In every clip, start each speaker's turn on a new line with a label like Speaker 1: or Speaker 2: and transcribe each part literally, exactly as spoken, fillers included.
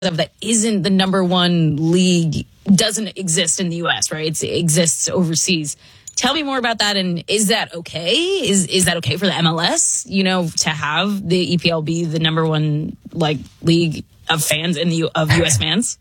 Speaker 1: of that isn't the number one league, doesn't exist in the U S, right? It's, it exists overseas. Tell me more about that. And is that okay? Is is that okay for the M L S, you know, to have the E P L be the number one like league of fans in the of U S fans?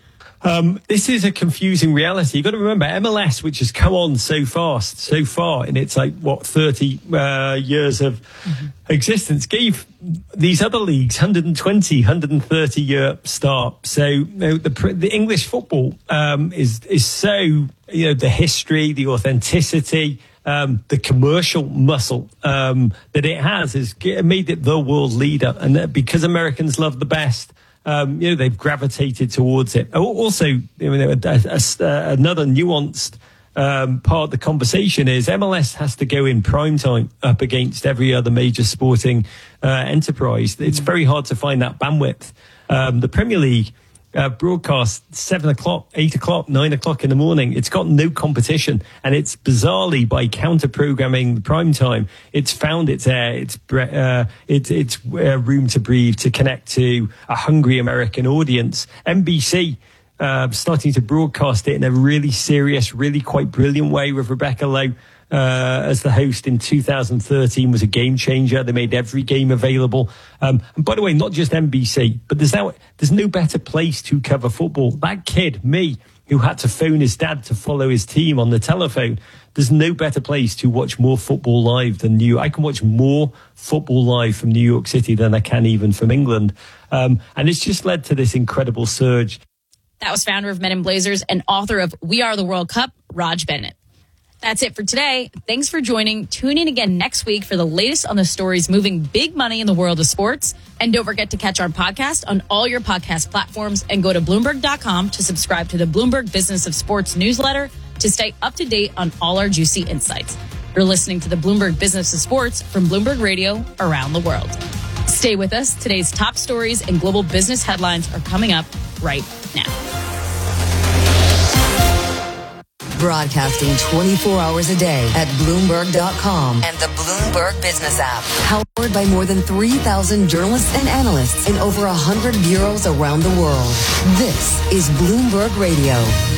Speaker 2: Um, this is a confusing reality. You've got to remember M L S, which has come on so fast, so far in its like what thirty uh, years of mm-hmm. existence, gave these other leagues one hundred twenty, one hundred thirty year start. So you know, the the English football um, is is so, you know, the history, the authenticity, um, the commercial muscle um, that it has has made it the world leader, and because Americans love the best. Um, you know, they've gravitated towards it. Also, you know, a, a, a, another nuanced um, part of the conversation is M L S has to go in prime time up against every other major sporting uh, enterprise. It's very hard to find that bandwidth. Um, the Premier League uh, broadcasts seven o'clock, eight o'clock, nine o'clock in the morning. It's got no competition, and it's bizarrely by counter programming the prime time. It's found its air, its uh, its its uh, room to breathe to connect to a hungry American audience. N B C uh, starting to broadcast it in a really serious, really quite brilliant way with Rebecca Lowe uh, as the host in two thousand thirteen was a game changer. They made every game available. Um, and by the way, not just N B C, but there's now there's no better place to cover football. That kid, me, who had to phone his dad to follow his team on the telephone. There's no better place to watch more football live than New York. I can watch more football live from New York City than I can even from England. Um, and it's just led to this incredible surge.
Speaker 1: That was founder of Men in Blazers and author of We Are the World Cup, Raj Bennett. That's it for today. Thanks for joining. Tune in again next week for the latest on the stories moving big money in the world of sports. And don't forget to catch our podcast on all your podcast platforms and go to Bloomberg dot com to subscribe to the Bloomberg Business of Sports newsletter to stay up to date on all our juicy insights. You're listening to the Bloomberg Business of Sports from Bloomberg Radio around the world. Stay with us. Today's top stories and global business headlines are coming up right now.
Speaker 3: Broadcasting twenty-four hours a day at Bloomberg dot com and the Bloomberg Business app. Powered by more than three thousand journalists and analysts in over one hundred bureaus around the world. This is Bloomberg Radio.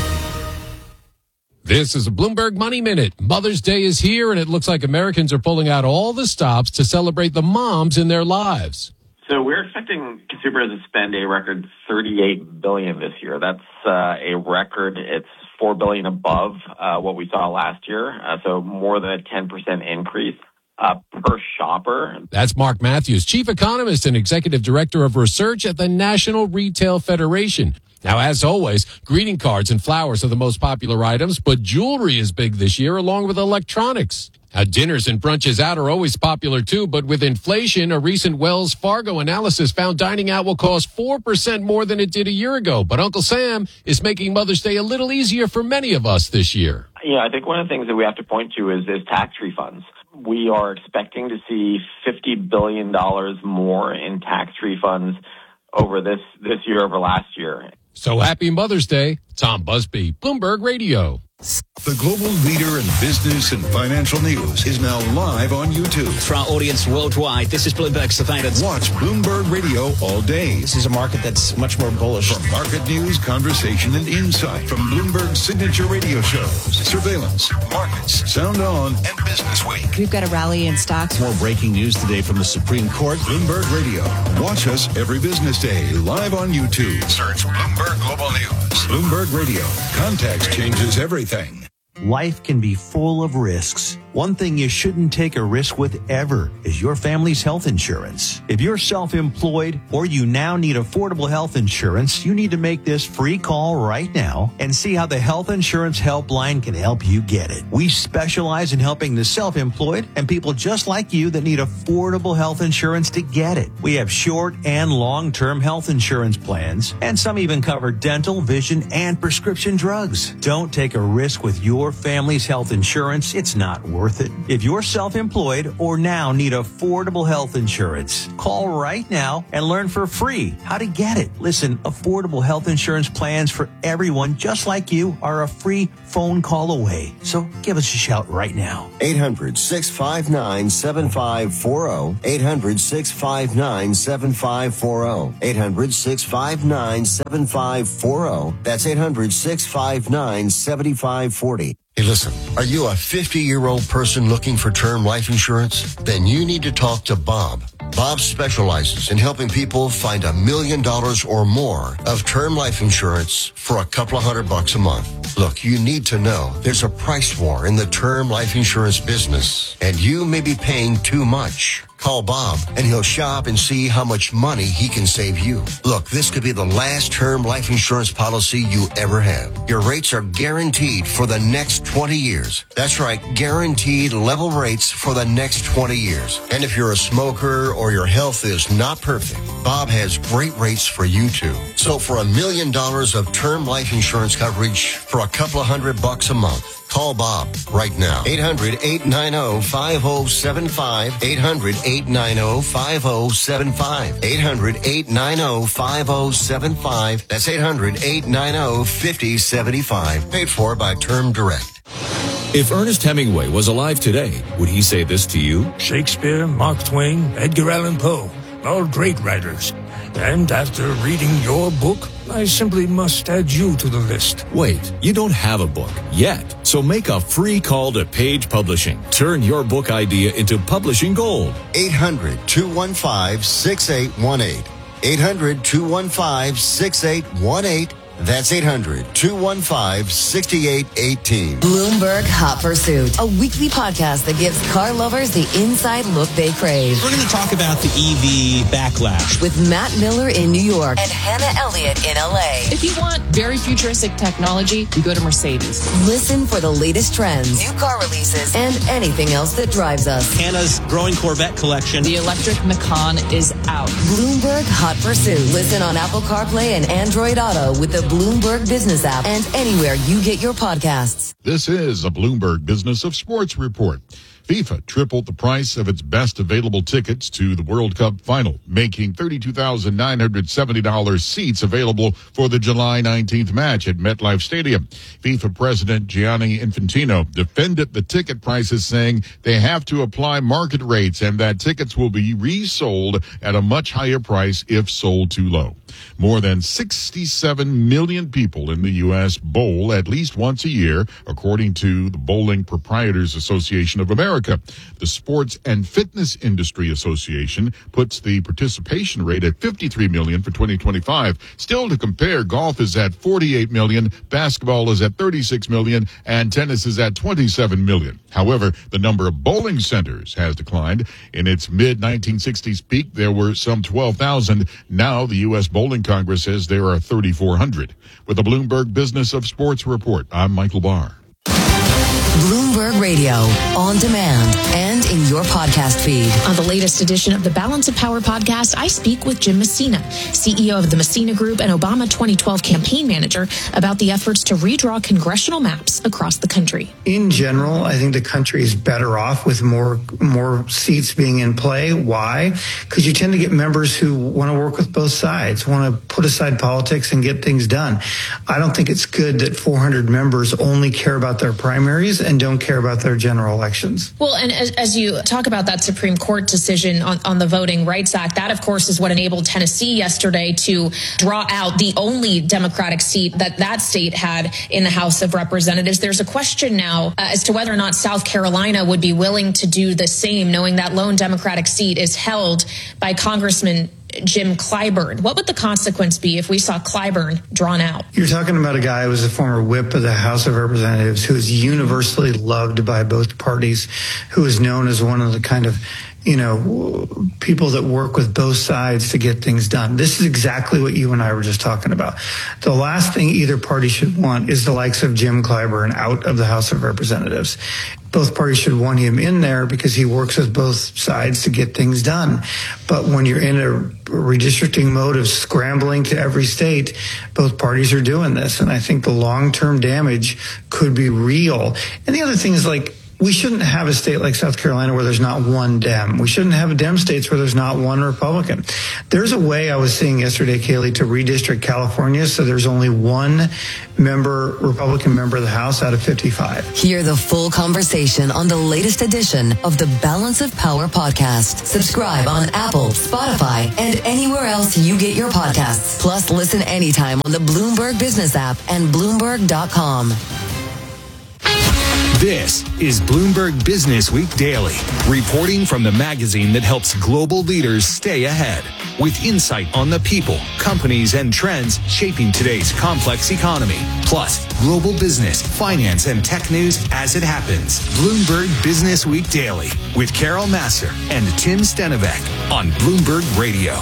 Speaker 4: This is a Bloomberg Money Minute. Mother's Day is here, and it looks like Americans are pulling out all the stops to celebrate the moms in their lives.
Speaker 5: So we're expecting consumers to spend a record thirty-eight billion dollars this year. That's uh, a record. It's four billion dollars above uh, what we saw last year, uh, so more than a ten percent increase uh, per shopper.
Speaker 4: That's Mark Matthews, Chief Economist and Executive Director of Research at the National Retail Federation. Now, as always, greeting cards and flowers are the most popular items, but jewelry is big this year, along with electronics. Now, dinners and brunches out are always popular, too, but with inflation, a recent Wells Fargo analysis found dining out will cost four percent more than it did a year ago. But Uncle Sam is making Mother's Day a little easier for many of us this year.
Speaker 5: Yeah, I think one of the things that we have to point to is, is tax refunds. We are expecting to see fifty billion dollars more in tax refunds over this, this year over last year.
Speaker 4: So happy Mother's Day. Tom Busby, Bloomberg Radio.
Speaker 6: The global leader in business and financial news is now live on YouTube.
Speaker 7: For our audience worldwide, this is Bloomberg Surveillance.
Speaker 6: Watch Bloomberg Radio all day.
Speaker 7: This is a market that's much more bullish.
Speaker 6: For market news, conversation, and insight from Bloomberg's signature radio shows, Surveillance, Markets, Sound On, and Business Week.
Speaker 8: We've got a rally in stocks.
Speaker 7: More breaking news today from the Supreme Court.
Speaker 6: Bloomberg Radio. Watch us every business day live on YouTube. Search Bloomberg Global News. Bloomberg Radio. Context changes everything.
Speaker 9: Life can be full of risks. One thing you shouldn't take a risk with ever is your family's health insurance. If you're self-employed or you now need affordable health insurance, you need to make this free call right now and see how the Health Insurance Helpline can help you get it. We specialize in helping the self-employed and people just like you that need affordable health insurance to get it. We have short and long-term health insurance plans, and some even cover dental, vision, and prescription drugs. Don't take a risk with your family's health insurance. It's not worth worth it. If you're self-employed or now need affordable health insurance, call right now and learn for free how to get it. Listen, affordable health insurance plans for everyone just like you are a free phone call away. So give us a shout right now.
Speaker 8: eight hundred, six five nine, seven five four zero. eight hundred, six five nine, seven five four zero. eight hundred, six five nine, seven five four zero. That's eight hundred, six five nine, seven five four zero.
Speaker 10: Hey, listen, are you a fifty-year-old person looking for term life insurance? Then you need to talk to Bob. Bob specializes in helping people find a million dollars or more of term life insurance for a couple of hundred bucks a month. Look, you need to know there's a price war in the term life insurance business, and you may be paying too much. Call Bob, and he'll shop and see how much money he can save you. Look, this could be the last term life insurance policy you ever have. Your rates are guaranteed for the next twenty years. That's right, guaranteed level rates for the next twenty years. And if you're a smoker or your health is not perfect, Bob has great rates for you too. So for a million dollars of term life insurance coverage for a couple of hundred bucks a month, call Bob right now. eight hundred, eight nine zero, five zero seven five. eight hundred, eight nine zero, five zero seven five. eight hundred, eight nine zero, five zero seven five. That's eight hundred, eight nine zero, five zero seven five. Paid for by Term Direct.
Speaker 11: If Ernest Hemingway was alive today, would he say this to you?
Speaker 12: Shakespeare, Mark Twain, Edgar Allan Poe, all great writers. And after reading your book, I simply must add you to the list.
Speaker 11: Wait, you don't have a book yet. So make a free call to Page Publishing. Turn your book idea into publishing gold.
Speaker 10: eight hundred, two one five, six eight one eight. eight hundred, two one five, six eight one eight. That's eight hundred, two one five, six eight one eight.
Speaker 3: Bloomberg Hot Pursuit, a weekly podcast that gives car lovers the inside look they crave.
Speaker 7: We're going to talk about the E V backlash
Speaker 3: with Matt Miller in New York and Hannah Elliott in L A.
Speaker 13: If you want very futuristic technology, you go to Mercedes.
Speaker 3: Listen for the latest trends, new car releases, and anything else that drives us.
Speaker 7: Hannah's growing Corvette collection.
Speaker 13: The electric Macan is out.
Speaker 3: Bloomberg Hot Pursuit. Listen on Apple CarPlay and Android Auto with the Bloomberg Business app and anywhere you get your podcasts.
Speaker 14: This is a Bloomberg Business of Sports report. FIFA tripled the price of its best available tickets to the World Cup final, making thirty-two thousand nine hundred seventy dollars seats available for the July nineteenth match at MetLife Stadium. FIFA President Gianni Infantino defended the ticket prices, saying they have to apply market rates and that tickets will be resold at a much higher price if sold too low. More than sixty-seven million people in the U S bowl at least once a year, according to the Bowling Proprietors Association of America. The Sports and Fitness Industry Association puts the participation rate at fifty-three million for twenty twenty-five. Still to compare, golf is at forty-eight million, basketball is at thirty-six million, and tennis is at twenty-seven million. However, the number of bowling centers has declined. In its mid nineteen sixties peak, there were some twelve thousand. Now the U S Bowling Congress says there are thirty-four hundred. With the Bloomberg Business of Sports report, I'm Michael Barr.
Speaker 3: Bloomberg Radio, on demand and in your podcast feed.
Speaker 15: On the latest edition of the Balance of Power podcast, I speak with Jim Messina, C E O of the Messina Group and Obama twenty twelve campaign manager, about the efforts to redraw congressional maps across the country.
Speaker 16: In general, I think the country is better off with more more seats being in play. Why? Because you tend to get members who want to work with both sides, want to put aside politics and get things done. I don't think it's good that four hundred members only care about their primaries and don't care about their general elections.
Speaker 15: Well, and as, as you talk about that Supreme Court decision on, on the Voting Rights Act, that, of course, is what enabled Tennessee yesterday to draw out the only Democratic seat that that state had in the House of Representatives. There's a question now uh, as to whether or not South Carolina would be willing to do the same, knowing that lone Democratic seat is held by Congressman Jim Clyburn. What would the consequence be if we saw Clyburn drawn out?
Speaker 16: You're talking about a guy who was a former whip of the House of Representatives, who is universally loved by both parties, who is known as one of the kind of, you know, people that work with both sides to get things done. This is exactly what you and I were just talking about. The last thing either party should want is the likes of Jim Clyburn out of the House of Representatives. Both parties should want him in there because he works with both sides to get things done. But when you're in a redistricting mode of scrambling to every state, both parties are doing this. And I think the long-term damage could be real. And the other thing is, like, we shouldn't have a state like South Carolina where there's not one Dem. We shouldn't have Dem states where there's not one Republican. There's a way I was seeing yesterday, Kaylee, to redistrict California so there's only one member, Republican member of the House out of fifty-five.
Speaker 3: Hear the full conversation on the latest edition of the Balance of Power podcast. Subscribe on Apple, Spotify, and anywhere else you get your podcasts. Plus, listen anytime on the Bloomberg Business app and Bloomberg dot com.
Speaker 17: This is Bloomberg Business Week Daily, reporting from the magazine that helps global leaders stay ahead, with insight on the people, companies, and trends shaping today's complex economy, plus global business, finance, and tech news as it happens. Bloomberg Business Week Daily with Carol Massar and Tim Stenovec on Bloomberg Radio.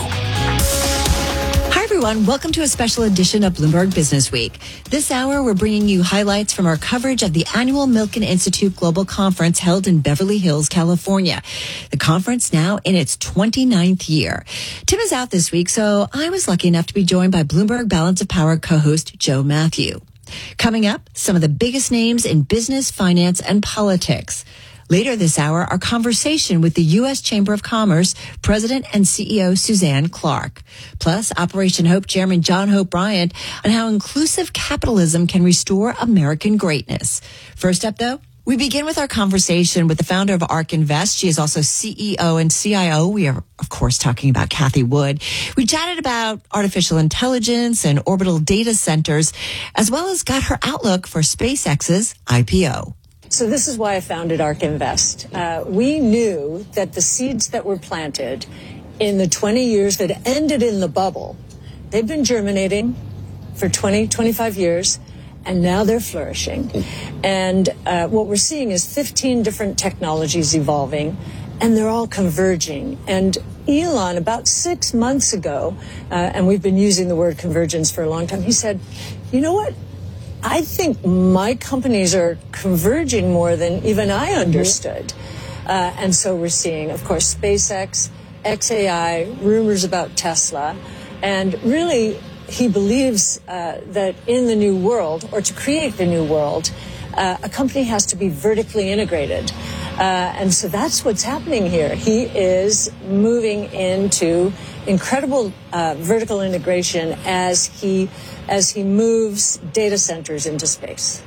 Speaker 18: Hi, everyone. Welcome to a special edition of Bloomberg Business Week. This hour, we're bringing you highlights from our coverage of the annual Milken Institute Global Conference held in Beverly Hills, California. The conference now in its twenty-ninth year. Tim is out this week, so I was lucky enough to be joined by Bloomberg Balance of Power co-host Joe Matthew. Coming up, some of the biggest names in business, finance, and politics. Later this hour, our conversation with the U S Chamber of Commerce President and C E O Suzanne Clark. Plus, Operation Hope Chairman John Hope Bryant on how inclusive capitalism can restore American greatness. First up, though, we begin with our conversation with the founder of ARK Invest. She is also C E O and C I O. We are, of course, talking about Cathie Wood. We chatted about artificial intelligence and orbital data centers, as well as got her outlook for SpaceX's I P O.
Speaker 19: So this is why I founded ARK Invest. Uh, we knew that the seeds that were planted in the twenty years that ended in the bubble, they've been germinating for twenty, twenty-five years, and now they're flourishing. And uh, what we're seeing is fifteen different technologies evolving, and they're all converging. And Elon, about six months ago, uh, and we've been using the word convergence for a long time, he said, you know what? I think my companies are converging more than even I understood. Uh, and so we're seeing, of course, SpaceX, X A I, rumors about Tesla. And really, he believes uh, that in the new world, or to create the new world, uh, a company has to be vertically integrated. Uh, and so that's what's happening here. He is moving into incredible uh, vertical integration as he as he moves data centers into space.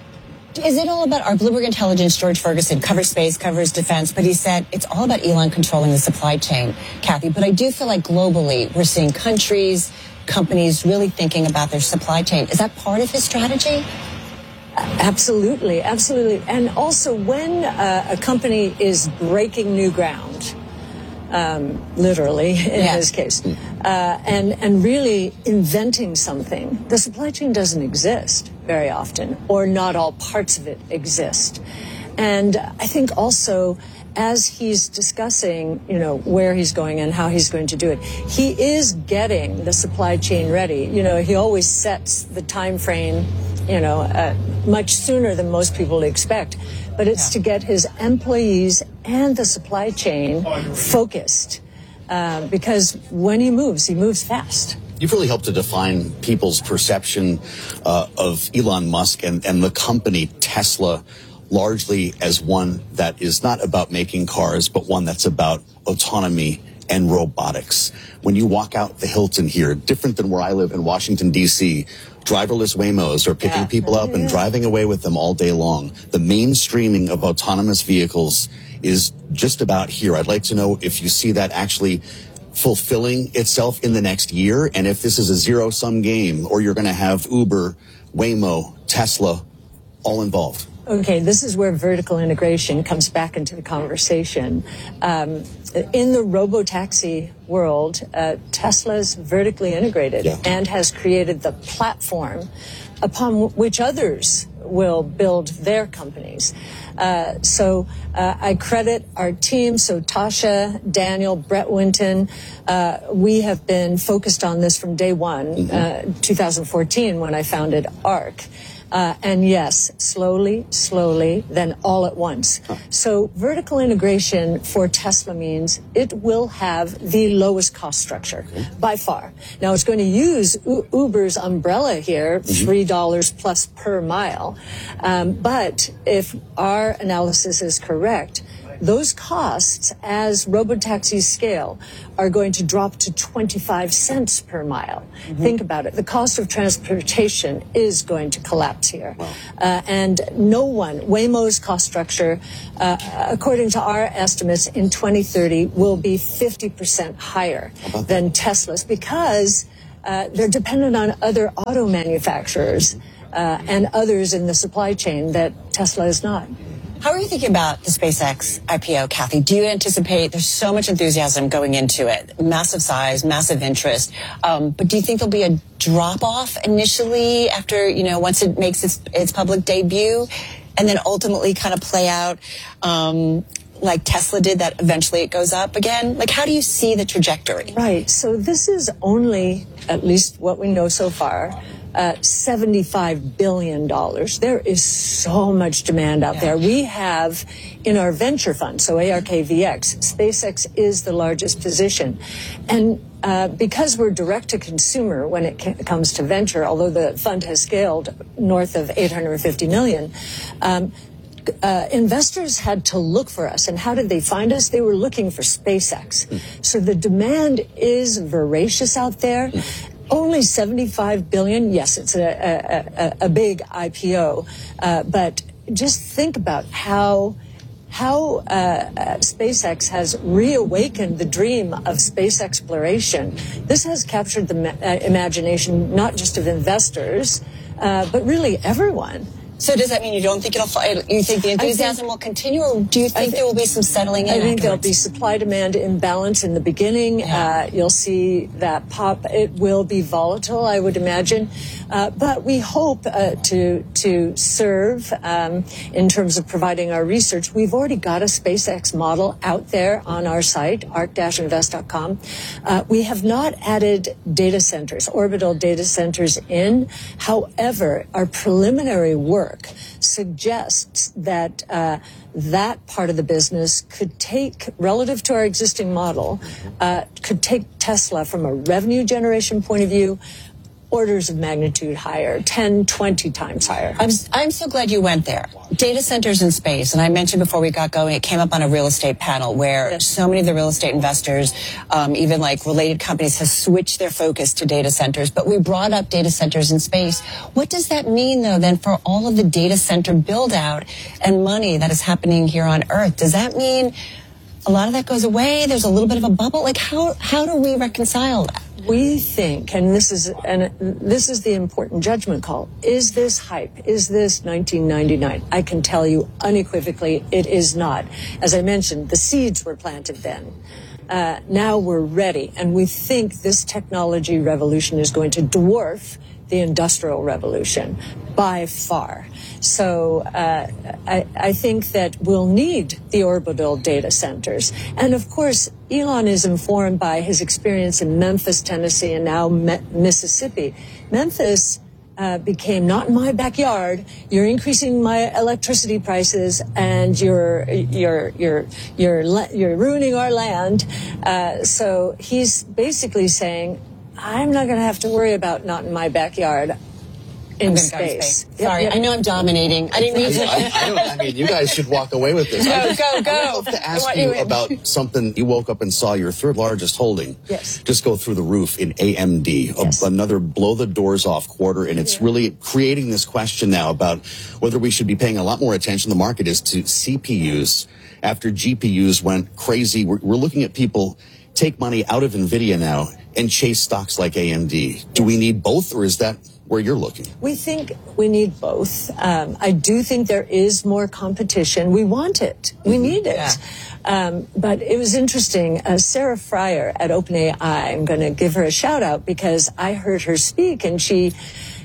Speaker 18: Is it all about our Bloomberg Intelligence? George Ferguson covers space, covers defense, but he said it's all about Elon controlling the supply chain, Cathie. But I do feel like globally we're seeing countries, companies really thinking about their supply chain. Is that part of his strategy?
Speaker 19: Absolutely, absolutely. And also when uh, a company is breaking new ground, um, literally in
Speaker 18: yeah.
Speaker 19: his case, uh, and, and really inventing something, the supply chain doesn't exist very often, or not all parts of it exist. And I think also as he's discussing, you know, where he's going and how he's going to do it, he is getting the supply chain ready. You know, he always sets the time frame, you know, uh, much sooner than most people expect. But it's yeah. to get his employees and the supply chain focused. Uh, because when he moves, he moves fast.
Speaker 20: You've really helped to define people's perception uh, of Elon Musk and, and the company Tesla largely as one that is not about making cars, but one that's about autonomy and robotics. When you walk out the Hilton here, different than where I live in Washington, D C, driverless Waymos are picking yeah. people up and driving away with them all day long. The mainstreaming of autonomous vehicles is just about here. I'd like to know if you see that actually fulfilling itself in the next year, and if this is a zero-sum game, or you're going to have Uber, Waymo, Tesla all involved.
Speaker 19: Okay, this is where vertical integration comes back into the conversation. Um, in the robotaxi world, uh, Tesla's vertically integrated yeah. and has created the platform upon which others will build their companies. Uh, so uh, I credit our team, so Tasha, Daniel, Brett Winton. Uh, we have been focused on this from day one, mm-hmm. uh, two thousand fourteen, when I founded ARK. Uh, and yes, slowly, slowly, then all at once. So vertical integration for Tesla means it will have the lowest cost structure by far. Now it's going to use U- Uber's umbrella here, three dollars plus per mile. Um, but if our analysis is correct, those costs, as robotaxis scale, are going to drop to twenty-five cents per mile. Mm-hmm. Think about it. The cost of transportation is going to collapse here. Wow. Uh, and no one, Waymo's cost structure, uh, according to our estimates, in twenty thirty will be fifty percent higher than Tesla's because uh, they're dependent on other auto manufacturers uh, and others in the supply chain that Tesla is not.
Speaker 21: How are you thinking about the SpaceX I P O, Kathy? Do you anticipate, there's so much enthusiasm going into it, massive size, massive interest, um, but do you think there'll be a drop-off initially after, you know, once it makes its, its public debut, and then ultimately kind of play out um, like Tesla did, that eventually it goes up again? Like, how do you see the trajectory?
Speaker 19: Right. So this is only, at least what we know so far, Uh, seventy-five billion dollars. There is so much demand out yeah. there. We have in our venture fund, so A R K V X, SpaceX is the largest position. And uh, because we're direct to consumer when it ca- comes to venture, although the fund has scaled north of eight hundred fifty million, um, Uh, investors had to look for us. And how did they find us? They were looking for SpaceX. Mm. So the demand is voracious out there. Mm. Only seventy-five billion. Yes, it's a, a, a, a big I P O. Uh, but just think about how how uh, uh, SpaceX has reawakened the dream of space exploration. This has captured the ma- uh, imagination not just of investors, uh, but really everyone.
Speaker 21: So does that mean you don't think it'll fly? You think the enthusiasm think, will continue, or do you think, think there will be some settling in?
Speaker 19: I think
Speaker 21: afterwards?
Speaker 19: There'll be supply-demand imbalance in the beginning. Yeah. Uh, you'll see that pop. It will be volatile, I would imagine. Uh, but we hope uh, to to serve um, in terms of providing our research. We've already got a SpaceX model out there on our site, ark dash invest dot com. Uh, we have not added data centers, orbital data centers in. However, our preliminary work suggests that uh, that part of the business could take, relative to our existing model, uh, could take Tesla from a revenue generation point of view orders of magnitude higher, ten, twenty times higher.
Speaker 21: I'm, I'm so glad you went there. Data centers in space, and I mentioned before we got going, it came up on a real estate panel where yes. so many of the real estate investors, um, even like related companies, have switched their focus to data centers. But we brought up data centers in space. What does that mean, though, then, for all of the data center build-out and money that is happening here on Earth? Does that mean a lot of that goes away? There's a little bit of a bubble? Like, how how do we reconcile that?
Speaker 19: We think, and this is and this is the important judgment call, is this hype? Is this nineteen ninety-nine? I can tell you unequivocally it is not. As I mentioned, the seeds were planted then. Uh, now we're ready, and we think this technology revolution is going to dwarf the Industrial Revolution by far. So uh, I, I think that we'll need the orbital data centers. And of course, Elon is informed by his experience in Memphis, Tennessee, and now Me- Mississippi. Memphis uh, became not in my backyard. You're increasing my electricity prices, and you're you're you're you're you're ruining our land. Uh, so he's basically saying, I'm not going to have to worry about not in my backyard in space.
Speaker 21: space. Sorry, yep, yep. I know I'm dominating. I didn't mean to.
Speaker 20: I, I, don't, I mean, you guys should walk away with this.
Speaker 21: Go,
Speaker 20: I just,
Speaker 21: go, go.
Speaker 20: I would love to ask you about something. You woke up and saw your third largest holding
Speaker 19: yes.
Speaker 20: just go through the roof in A M D,
Speaker 19: yes.
Speaker 20: a, another blow the doors off quarter. And it's yeah. really creating this question now about whether we should be paying a lot more attention. The market is to C P Us after G P Us went crazy. We're, we're looking at people take money out of NVIDIA now and chase stocks like A M D. Do we need both, or is that where you're looking?
Speaker 19: We think we need both. Um, I do think there is more competition. We want it. We mm-hmm. need it. Yeah. Um, but it was interesting. Uh, Sarah Fryer at OpenAI, I'm going to give her a shout out because I heard her speak, and she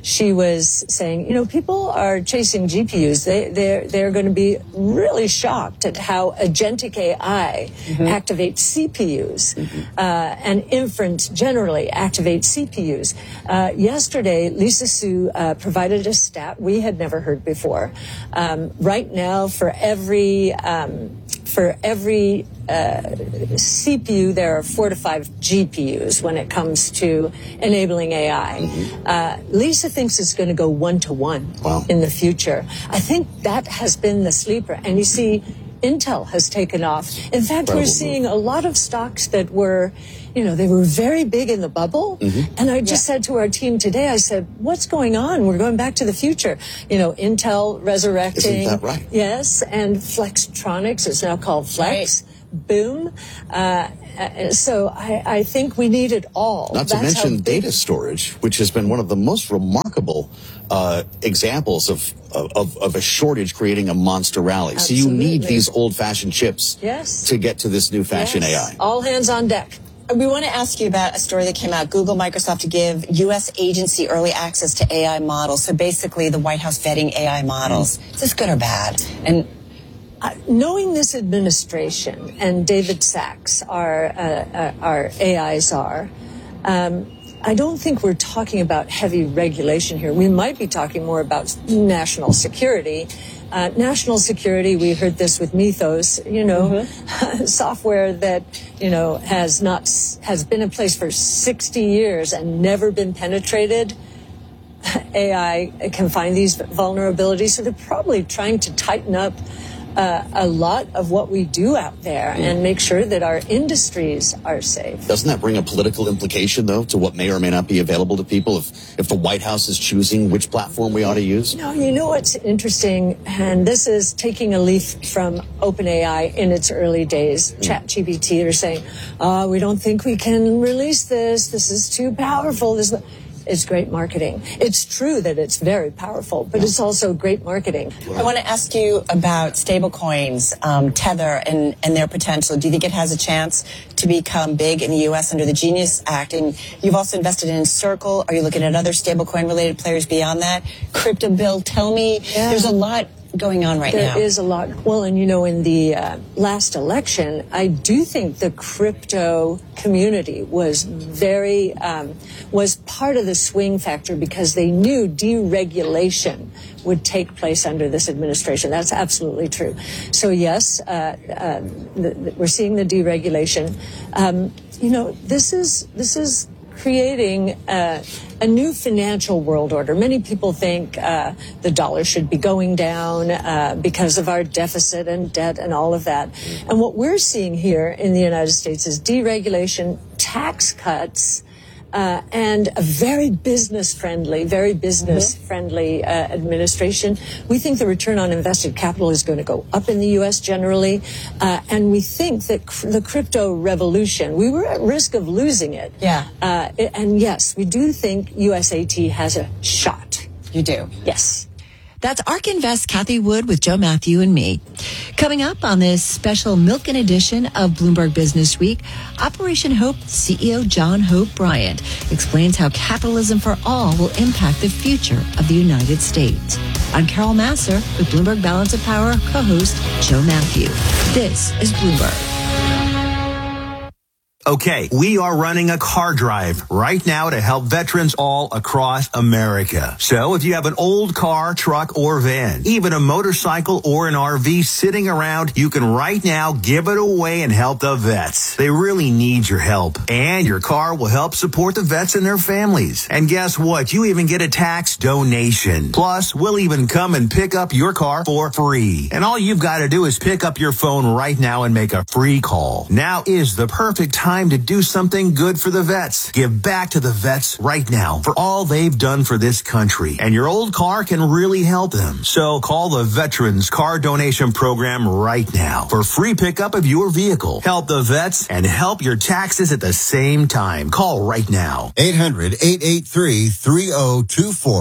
Speaker 19: she was saying, you know, people are chasing G P Us. They, they're, they're going to be really shocked at how agentic A I mm-hmm. activates C P Us mm-hmm. uh, and inference generally activates C P Us. Uh, yesterday, Lisa Su uh, provided a stat we had never heard before. Um, right now, for every um, for every uh, C P U, there are four to five G P Us when it comes to enabling A I. Mm-hmm. Uh, Lisa thinks it's going to go one to one
Speaker 20: wow.
Speaker 19: in the future. I think that has been the sleeper. And you see, Intel has taken off. In fact, Incredible we're seeing move. a lot of stocks that were, you know, they were very big in the bubble. Mm-hmm. And I just yeah. said to our team today, I said, what's going on? We're going back to the future. You know, Intel resurrecting.
Speaker 20: Isn't that right?
Speaker 19: Yes. And Flextronics is now called Flex. Right. Boom. Uh, so I, I think we need it all.
Speaker 20: Not to
Speaker 19: That's
Speaker 20: mention
Speaker 19: big...
Speaker 20: data storage, which has been one of the most remarkable uh, examples of, of of a shortage creating a monster rally.
Speaker 19: Absolutely.
Speaker 20: So you need these old-fashioned chips
Speaker 19: yes.
Speaker 20: to get to this new fashion
Speaker 19: yes.
Speaker 20: A I.
Speaker 19: All hands on deck.
Speaker 21: We want to ask you about a story that came out. Google, Microsoft to give U S agency early access to A I models. So basically the White House vetting A I models. Mm. Is this good or bad? And
Speaker 19: Uh, knowing this administration and David Sachs, our, uh, uh, our A I czar, um, I don't think we're talking about heavy regulation here. We might be talking more about national security. Uh, national security, we heard this with Mythos, you know, mm-hmm. software that, you know, has not, has been in place for sixty years and never been penetrated. A I can find these vulnerabilities. So they're probably trying to tighten up Uh, a lot of what we do out there mm. and make sure that our industries are safe.
Speaker 20: Doesn't that bring a political implication, though, to what may or may not be available to people if, if the White House is choosing which platform we ought to use?
Speaker 19: No, you know what's interesting, and this is taking a leaf from OpenAI in its early days. Mm. ChatGPT, they're saying, oh, we don't think we can release this. This is too powerful. This is It's great marketing. It's true that it's very powerful, but it's also great marketing.
Speaker 21: I want to ask you about stablecoins, um, Tether, and, and their potential. Do you think it has a chance to become big in the U S under the Genius Act? And you've also invested in Circle. Are you looking at other stablecoin-related players beyond that? Crypto Bill, tell me. Yeah. There's a lot going on right
Speaker 19: there
Speaker 21: now.
Speaker 19: There is a lot. Well, and you know, in the uh, last election, I do think the crypto community was very, um, was part of the swing factor because they knew deregulation would take place under this administration. That's absolutely true. So yes, uh, uh, the, the, we're seeing the deregulation. Um, you know, this is, this is, creating uh, a new financial world order. Many people think uh, the dollar should be going down uh, because of our deficit and debt and all of that. And what we're seeing here in the United States is deregulation, tax cuts, Uh, and a very business-friendly, very business-friendly uh, administration. We think the return on invested capital is going to go up in the U S generally, uh, and we think that cr- the crypto revolution, we were at risk of losing it.
Speaker 21: Yeah.
Speaker 19: Uh, and yes, we do think U S A T has a shot.
Speaker 21: You do?
Speaker 19: Yes.
Speaker 18: That's ARK Invest, Kathy Wood with Joe Matthew and me. Coming up on this special Milken edition of Bloomberg Business Week, Operation Hope C E O John Hope Bryant explains how capitalism for all will impact the future of the United States. I'm Carol Masser with Bloomberg Balance of Power co-host Joe Matthew. This is Bloomberg.
Speaker 9: Okay, we are running a car drive right now to help veterans all across America. So if you have an old car, truck, or van, even a motorcycle or an R V sitting around, you can right now give it away and help the vets. They really need your help. And your car will help support the vets and their families. And guess what? You even get a tax donation. Plus, we'll even come and pick up your car for free. And all you've got to do is pick up your phone right now and make a free call. Now is the perfect time Time to do something good for the vets. Give back to the vets right now for all they've done for this country. And your old car can really help them. So call the Veterans Car Donation Program right now for free pickup of your vehicle. Help the vets and help your taxes at the same time. Call right now.
Speaker 8: eight hundred, eight eight three, three oh two four.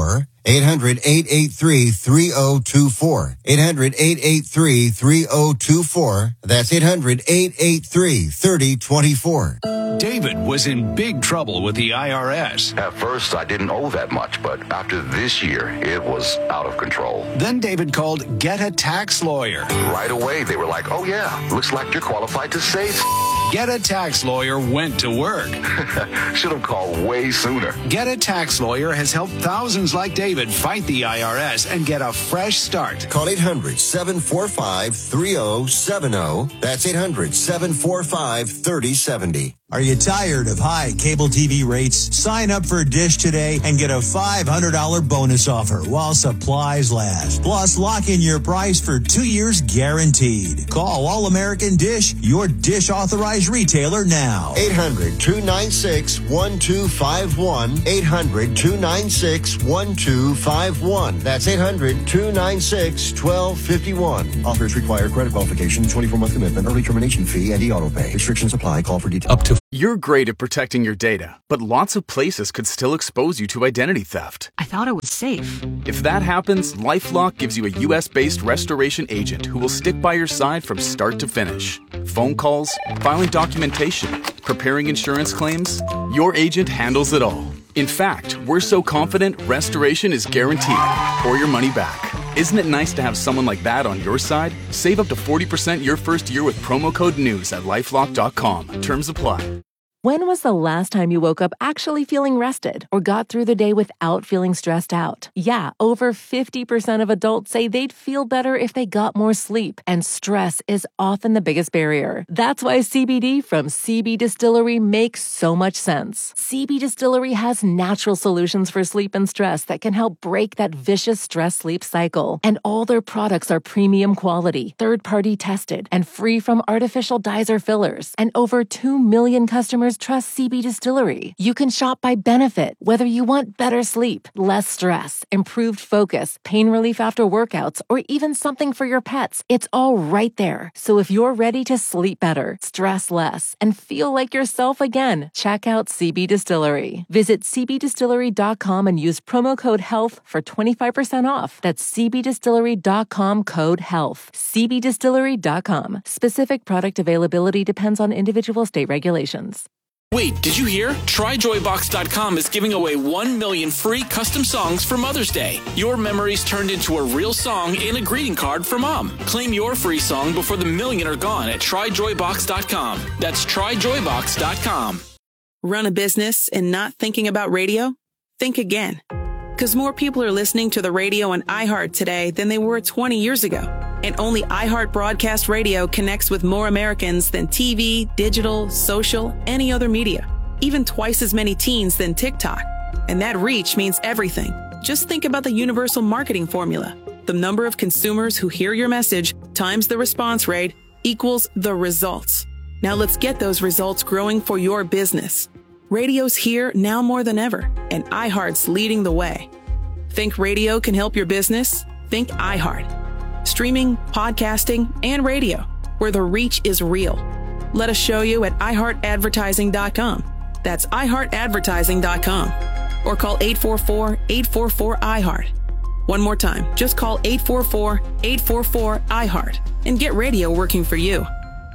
Speaker 8: eight hundred, eight eight three, three oh two four. eight hundred, eight eight three, three oh two four. That's eight hundred, eight eight three, three oh two four.
Speaker 17: David was in big trouble with the I R S.
Speaker 2: At first, I didn't owe that much, but after this year, it was out of control.
Speaker 17: Then David called Get a Tax Lawyer.
Speaker 2: Right away, they were like, oh yeah, looks like you're qualified to save.
Speaker 17: Get a Tax Lawyer went to work.
Speaker 2: Should have called way sooner.
Speaker 17: Get a Tax Lawyer has helped thousands like David fight the I R S and get a fresh start.
Speaker 8: Call eight hundred, seven four five, three oh seven oh. That's eight hundred, seven four five, three oh seven oh.
Speaker 9: Are you tired of high cable T V rates? Sign up for Dish today and get a five hundred dollars bonus offer while supplies last. Plus, lock in your price for two years guaranteed. Call All American Dish, your Dish authorized retailer now.
Speaker 8: eight hundred, two nine six, one two five one. eight hundred, two nine six, one two five one. That's eight hundred, two nine six, one two five one.
Speaker 22: Offers require credit qualification, twenty-four month commitment, early termination fee, and e-auto pay. Restrictions apply. Call for details.
Speaker 23: Up to You're great at protecting your data, but lots of places could still expose you to identity theft.
Speaker 24: I thought it was safe.
Speaker 23: If that happens, LifeLock gives you a U S based restoration agent who will stick by your side from start to finish. Phone calls, filing documentation, preparing insurance claims, your agent handles it all. In fact, we're so confident restoration is guaranteed or your money back. Isn't it nice to have someone like that on your side? Save up to forty percent your first year with promo code NEWS at lifelock dot com. Terms apply.
Speaker 25: When was the last time you woke up actually feeling rested or got through the day without feeling stressed out? Yeah, over fifty percent of adults say they'd feel better if they got more sleep, and stress is often the biggest barrier. That's why C B D from C B Distillery makes so much sense. C B Distillery has natural solutions for sleep and stress that can help break that vicious stress-sleep cycle. And all their products are premium quality, third-party tested, and free from artificial dyes or fillers. And over two million customers trust C B Distillery. You can shop by benefit, whether you want better sleep, less stress, improved focus, pain relief after workouts, or even something for your pets. It's all right there. So if you're ready to sleep better, stress less, and feel like yourself again, check out C B Distillery. Visit c b distillery dot com and use promo code HEALTH for twenty-five percent off. That's c b distillery dot com code HEALTH. c b distillery dot com. Specific product availability depends on individual state regulations.
Speaker 26: Wait, did you hear? Try joy box dot com is giving away one million free custom songs for Mother's Day. Your memories turned into a real song in a greeting card for Mom. Claim your free song before the million are gone at try joy box dot com. That's try joy box dot com.
Speaker 27: Run a business and not thinking about radio? Think again. Because more people are listening to the radio on iHeart today than they were twenty years ago. And only iHeart Broadcast Radio connects with more Americans than T V, digital, social, any other media. Even twice as many teens than TikTok. And that reach means everything. Just think about the universal marketing formula. The number of consumers who hear your message times the response rate equals the results. Now let's get those results growing for your business. Radio's here now more than ever, and iHeart's leading the way. Think radio can help your business? Think iHeart. Streaming, podcasting, and radio, where the reach is real. Let us show you at i heart advertising dot com. That's i heart advertising dot com. Or call eight four four, eight four four, I heart. One more time, just call eight four four, eight four four, I heart and get radio working for you.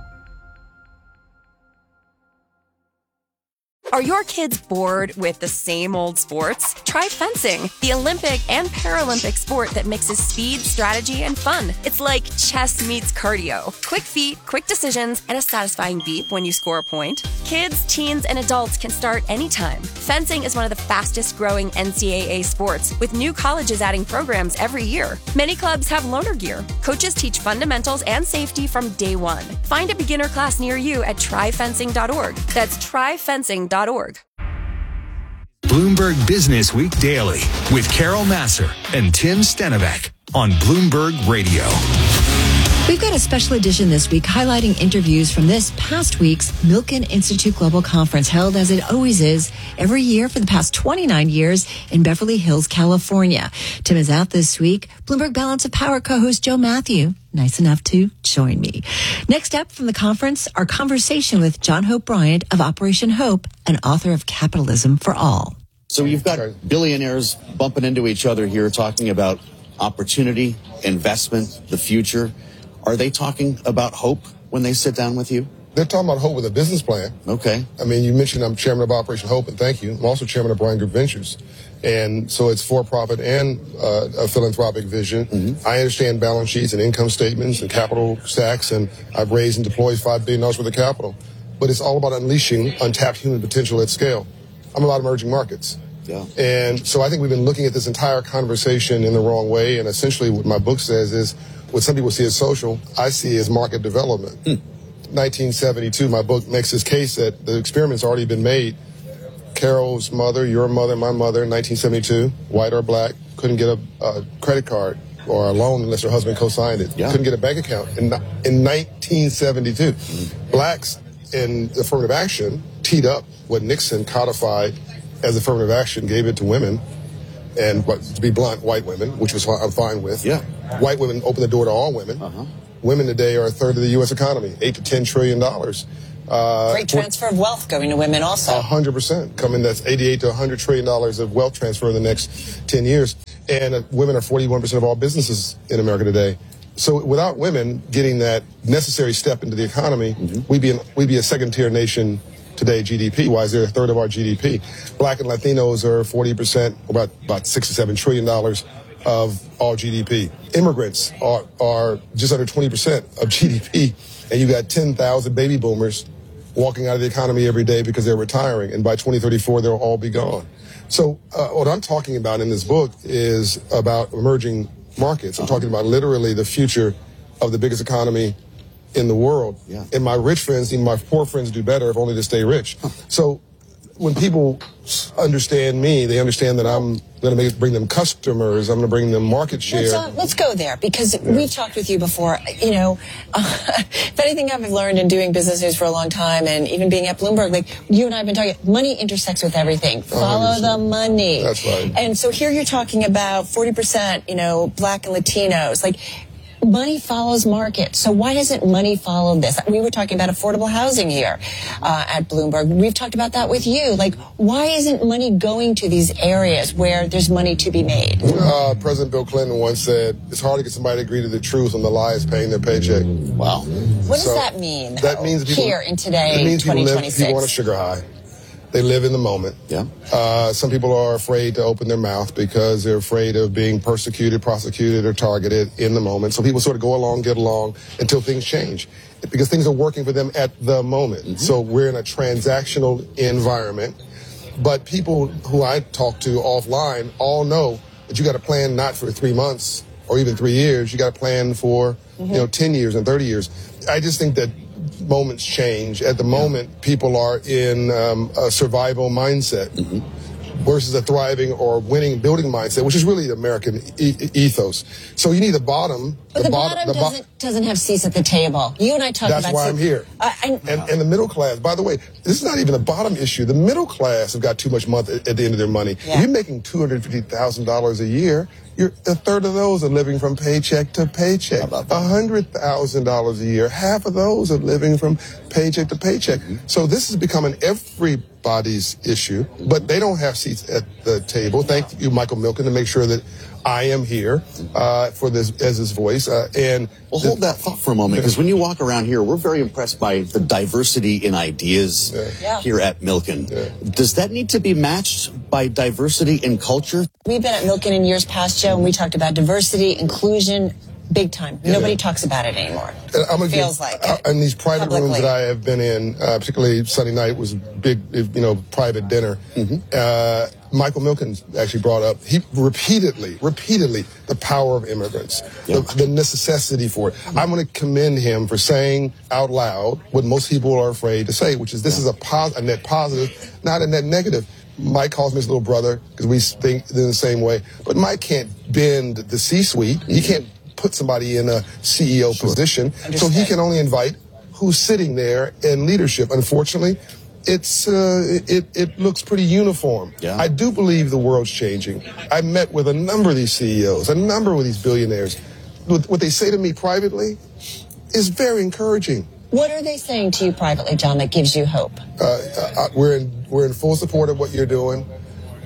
Speaker 28: Are your kids bored with the same old sports? Try fencing, the Olympic and Paralympic sport that mixes speed, strategy, and fun. It's like chess meets cardio. Quick feet, quick decisions, and a satisfying beep when you score a point. Kids, teens, and adults can start anytime. Fencing is one of the fastest growing N C double A sports, with new colleges adding programs every year. Many clubs have loaner gear. Coaches teach fundamentals and safety from day one. Find a beginner class near you at try fencing dot org. That's try fencing dot org.
Speaker 17: Bloomberg Business Week Daily with Carol Massar and Tim Stenovec on Bloomberg Radio.
Speaker 18: We've got a special edition this week highlighting interviews from this past week's Milken Institute Global Conference, held as it always is every year for the past twenty-nine years in Beverly Hills, California. Tim is out this week. Bloomberg Balance of Power co-host Joe Matthew, nice enough to join me. Next up from the conference, our conversation with John Hope Bryant of Operation Hope and author of Capitalism for All.
Speaker 20: So you've got billionaires bumping into each other here talking about opportunity, investment, the future. Are they talking about hope when they sit down with you?
Speaker 1: They're talking about hope with a business plan.
Speaker 20: Okay.
Speaker 1: I mean, you mentioned I'm chairman of Operation Hope, and thank you. I'm also chairman of Bryan Group Ventures. And so it's for-profit and uh, a philanthropic vision. Mm-hmm. I understand balance sheets and income statements and capital stacks, and I've raised and deployed five billion dollars worth of capital. But it's all about unleashing untapped human potential at scale. I'm about emerging markets.
Speaker 20: Yeah.
Speaker 1: And so I think we've been looking at this entire conversation in the wrong way. And essentially what my book says is, what some people see as social, I see as market development. Mm. nineteen seventy-two, my book makes this case that the experiment's already been made. Carol's mother, your mother, my mother, in nineteen seventy-two, white or black, couldn't get a, a credit card or a loan unless her husband co-signed it. Yeah. Couldn't get a bank account in, in nineteen seventy-two. Mm. Blacks in affirmative action teed up what Nixon codified as affirmative action, gave it to women, and what, to be blunt, white women, which was I'm fine with.
Speaker 20: Yeah.
Speaker 1: White women opened the door to all women.
Speaker 20: Uh-huh.
Speaker 1: Women today are a third of the U S economy, eight to ten trillion dollars. Uh,
Speaker 21: Great transfer of wealth going to women also.
Speaker 1: A hundred percent coming. That's eighty-eight to a hundred trillion dollars of wealth transfer in the next ten years. And uh, women are forty-one percent of all businesses in America today. So without women getting that necessary step into the economy, mm-hmm. we'd be an, we'd be a second tier nation today, G D P-wise. They're a third of our G D P. Black and Latinos are forty percent, about about six to seven trillion dollars of all G D P. Immigrants are are just under twenty percent of G D P, and you got ten thousand baby boomers walking out of the economy every day because they're retiring, and by twenty thirty-four they'll all be gone. So uh, what I'm talking about in this book is about emerging markets. I'm talking about literally the future of the biggest economy in the world.
Speaker 20: Yeah.
Speaker 1: And my rich friends need my poor friends do better, if only to stay rich. So when people understand me, they understand that I'm going to bring them customers. I'm going to bring them market share.
Speaker 21: Let's, uh, let's go there, because yeah. we've talked with you before. You know, uh, if anything I've learned in doing business news for a long time, and even being at Bloomberg, like you and I have been talking, money intersects with everything. Follow one hundred percent the money.
Speaker 1: That's right.
Speaker 21: And so here you're talking about forty percent, you know, black and Latinos. Like, money follows market. So why doesn't money follow this? We were talking about affordable housing here uh, at Bloomberg. We've talked about that with you. Like, why isn't money going to these areas where there's money to be made?
Speaker 1: Uh, President Bill Clinton once said, it's hard to get somebody to agree to the truth when the lie is paying their paycheck.
Speaker 20: Wow.
Speaker 21: What does
Speaker 1: so
Speaker 21: that mean, though,
Speaker 1: that means people,
Speaker 21: here in today,
Speaker 1: it means
Speaker 21: twenty
Speaker 1: People,
Speaker 21: twenty-six?
Speaker 1: live, people want a sugar high. They live in the moment.
Speaker 20: Yeah.
Speaker 1: Uh, some people are afraid to open their mouth because they're afraid of being persecuted, prosecuted, or targeted in the moment. So people sort of go along, get along until things change, because things are working for them at the moment. Mm-hmm. So we're in a transactional environment. But people who I talk to offline all know that you got to plan not for three months or even three years. You got to plan for mm-hmm. you know ten years and thirty years. I just think that moments change. At the moment, yeah. people are in um, a survival mindset mm-hmm. versus a thriving or winning building mindset, which is really the American e- ethos. So you need a bottom.
Speaker 21: But the, the bottom, bottom the doesn't, bo- doesn't have seats at the table. You and I talked
Speaker 1: about... That's why I'm here.
Speaker 21: Uh, and,
Speaker 1: and, and the middle class, by the way, this is not even a bottom issue. The middle class have got too much money at, at the end of their money. Yeah. If you're making two hundred fifty thousand dollars a year, you're, a third of those are living from paycheck to paycheck. one hundred thousand dollars a year, half of those are living from paycheck to paycheck. Mm-hmm. So this is becoming everybody's issue, but they don't have seats at the table. Thank you, Michael Milken, to make sure that I am here uh, for this as his voice. Uh, and
Speaker 20: well, hold that thought for a moment, because when you walk around here, we're very impressed by the diversity in ideas yeah. here at Milken. Yeah. Does that need to be matched by diversity in culture?
Speaker 21: We've been at Milken in years past, Joe, and we talked about diversity, inclusion, big time. Yeah. Nobody talks about it anymore.
Speaker 1: I'm
Speaker 21: it feels
Speaker 1: give,
Speaker 21: like
Speaker 1: uh, in these private
Speaker 21: publicly.
Speaker 1: rooms that I have been in, uh, particularly Sunday night was a big, you know, private dinner. Mm-hmm. Uh, Michael Milken actually brought up, he repeatedly, repeatedly, the power of immigrants, yep. the, the necessity for it. Mm-hmm. I'm going to commend him for saying out loud what most people are afraid to say, which is this yeah. is a, pos- a net positive, not a net negative. Mike calls me his little brother because we think in the same way, but Mike can't bend the C-suite. Mm-hmm. He can't put somebody in a C E O sure. position, so he can only invite who's sitting there in leadership. Unfortunately, it's uh, it it looks pretty uniform.
Speaker 20: Yeah.
Speaker 1: I do believe the world's changing. I met with a number of these C E Os, a number of these billionaires. What they say to me privately is very encouraging.
Speaker 21: What are they saying to you privately, John, that gives you hope?
Speaker 1: Uh, uh, we're in we're in full support of what you're doing.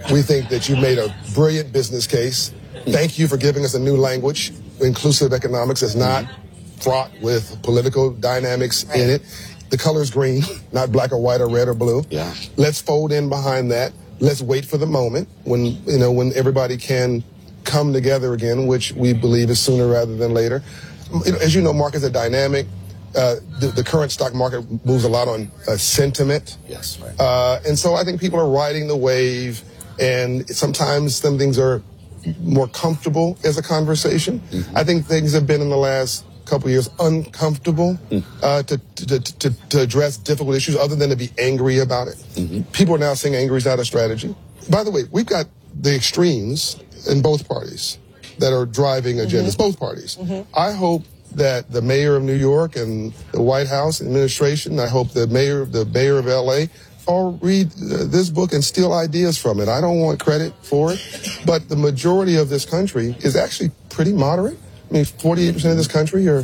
Speaker 1: We think that you made a brilliant business case. Thank you for giving us a new language. Inclusive economics is not fraught with political dynamics right. in it. The color's green, not black or white or red or blue.
Speaker 20: Yeah.
Speaker 1: Let's fold in behind that. Let's wait for the moment when, you know, when everybody can come together again, which we believe is sooner rather than later. You know, as you know, markets are dynamic. Uh, the, the current stock market moves a lot on uh, sentiment.
Speaker 20: Yes, right.
Speaker 1: Uh, and so I think people are riding the wave, and sometimes some things are more comfortable as a conversation. Mm-hmm. I think things have been in the last couple of years uncomfortable mm. uh, to, to, to, to address difficult issues other than to be angry about it. Mm-hmm. People are now saying angry is not a strategy. By the way, we've got the extremes in both parties that are driving agendas, mm-hmm. both parties. Mm-hmm. I hope that the mayor of New York and the White House administration, I hope the mayor, the mayor of L A all read uh, this book and steal ideas from it. I don't want credit for it, but the majority of this country is actually pretty moderate. I mean, forty-eight percent of this country are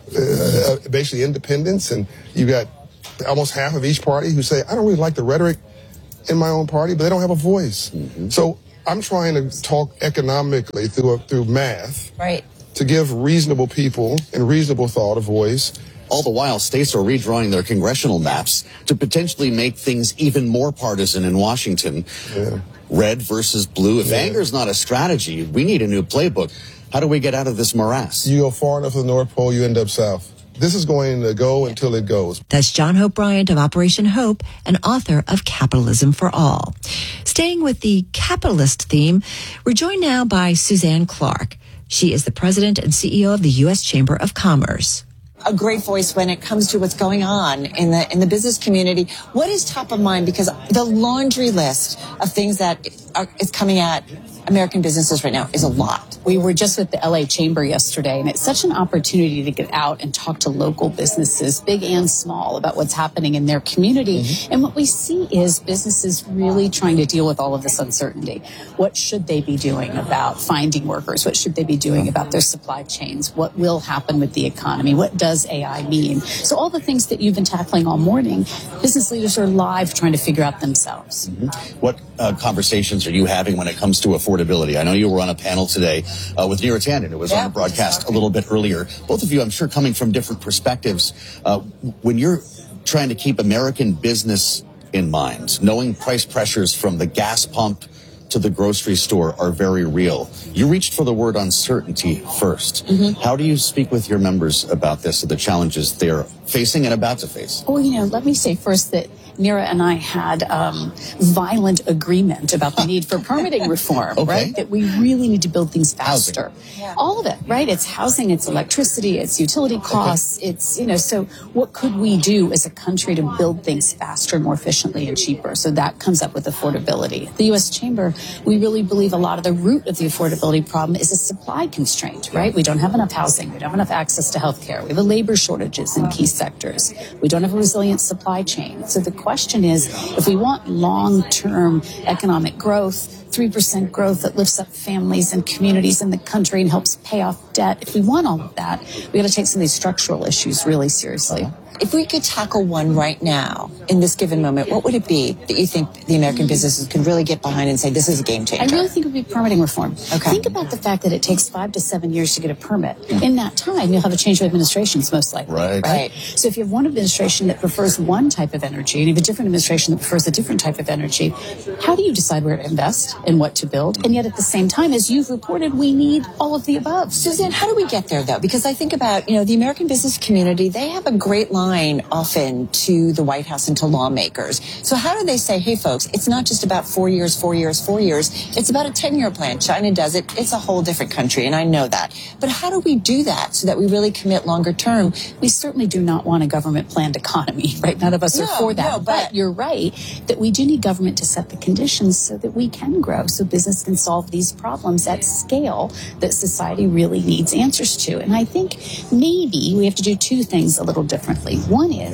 Speaker 1: uh, basically independents, and you got almost half of each party who say, I don't really like the rhetoric in my own party, but they don't have a voice. Mm-hmm. So I'm trying to talk economically through, through math.
Speaker 21: Right.
Speaker 1: To give reasonable people and reasonable thought a voice.
Speaker 20: All the while, states are redrawing their congressional maps to potentially make things even more partisan in Washington. Yeah. Red versus blue. If yeah. anger is not a strategy, we need a new playbook. How do we get out of this morass?
Speaker 1: You go far enough to the North Pole, you end up south. This is going to go until it goes.
Speaker 18: That's John Hope Bryant of Operation Hope and author of Capitalism for All. Staying with the capitalist theme, we're joined now by Suzanne Clark. She is the president and C E O of the U S Chamber of Commerce.
Speaker 21: A great voice when it comes to what's going on in the in the business community. What is top of mind? Because the laundry list of things that are, is coming at American businesses right now is a lot.
Speaker 4: We were just with the L A Chamber yesterday, and it's such an opportunity to get out and talk to local businesses, big and small, about what's happening in their community. Mm-hmm. And what we see is businesses really trying to deal with all of this uncertainty. What should they be doing about finding workers? What should they be doing about their supply chains? What will happen with the economy? What does A I mean? So all the things that you've been tackling all morning, business leaders are live trying to figure out themselves.
Speaker 20: Mm-hmm. What uh, conversations are you having when it comes to affordability? I know you were on a panel today uh, with Neera Tanden, who was yeah, on the broadcast a little bit earlier. Both of you, I'm sure, coming from different perspectives. Uh, when you're trying to keep American business in mind, knowing price pressures from the gas pump to the grocery store are very real, you reached for the word uncertainty first. Mm-hmm. How do you speak with your members about this, the challenges they're facing and about to face?
Speaker 4: Well, you know, let me say first that Neera and I had um, violent agreement about the need for permitting reform, okay. right? That we really need to build things faster. Yeah. All of it, right? It's housing, it's electricity, it's utility costs, okay. it's, you know, so what could we do as a country to build things faster, more efficiently, and cheaper? So that comes up with affordability. The U S Chamber, we really believe a lot of the root of the affordability problem is a supply constraint, right? We don't have enough housing. We don't have enough access to health care. We have labor shortages in key sectors. We don't have a resilient supply chain. So the question is, if we want long-term economic growth, three percent growth that lifts up families and communities in the country and helps pay off debt, if we want all of that, we got to take some of these structural issues really seriously.
Speaker 21: If we could tackle one right now, in this given moment, what would it be that you think the American businesses could really get behind and say, this is a game changer?
Speaker 4: I really think it would be permitting reform.
Speaker 21: Okay.
Speaker 4: Think about the fact that it takes five to seven years to get a permit. Mm-hmm. In that time, you'll have a change of administrations, most likely.
Speaker 20: Right.
Speaker 4: right. So if you have one administration that prefers one type of energy and you have a different administration that prefers a different type of energy, how do you decide where to invest and what to build? And yet at the same time, as you've reported, we need all of the above.
Speaker 21: Suzanne, how do we get there, though? Because I think about, you know, the American business community, they have a great line often to the White House and to lawmakers. So how do they say, hey, folks, it's not just about four years, four years, four years. It's about a ten-year plan. China does it. It's a whole different country, and I know that. But how do we do that so that we really commit longer term?
Speaker 4: We certainly do not want a government-planned economy, right? None of us
Speaker 21: no,
Speaker 4: are for that.
Speaker 21: No, but,
Speaker 4: but you're right that we do need government to set the conditions so that we can grow, so business can solve these problems at scale that society really needs answers to. And I think maybe we have to do two things a little differently. One is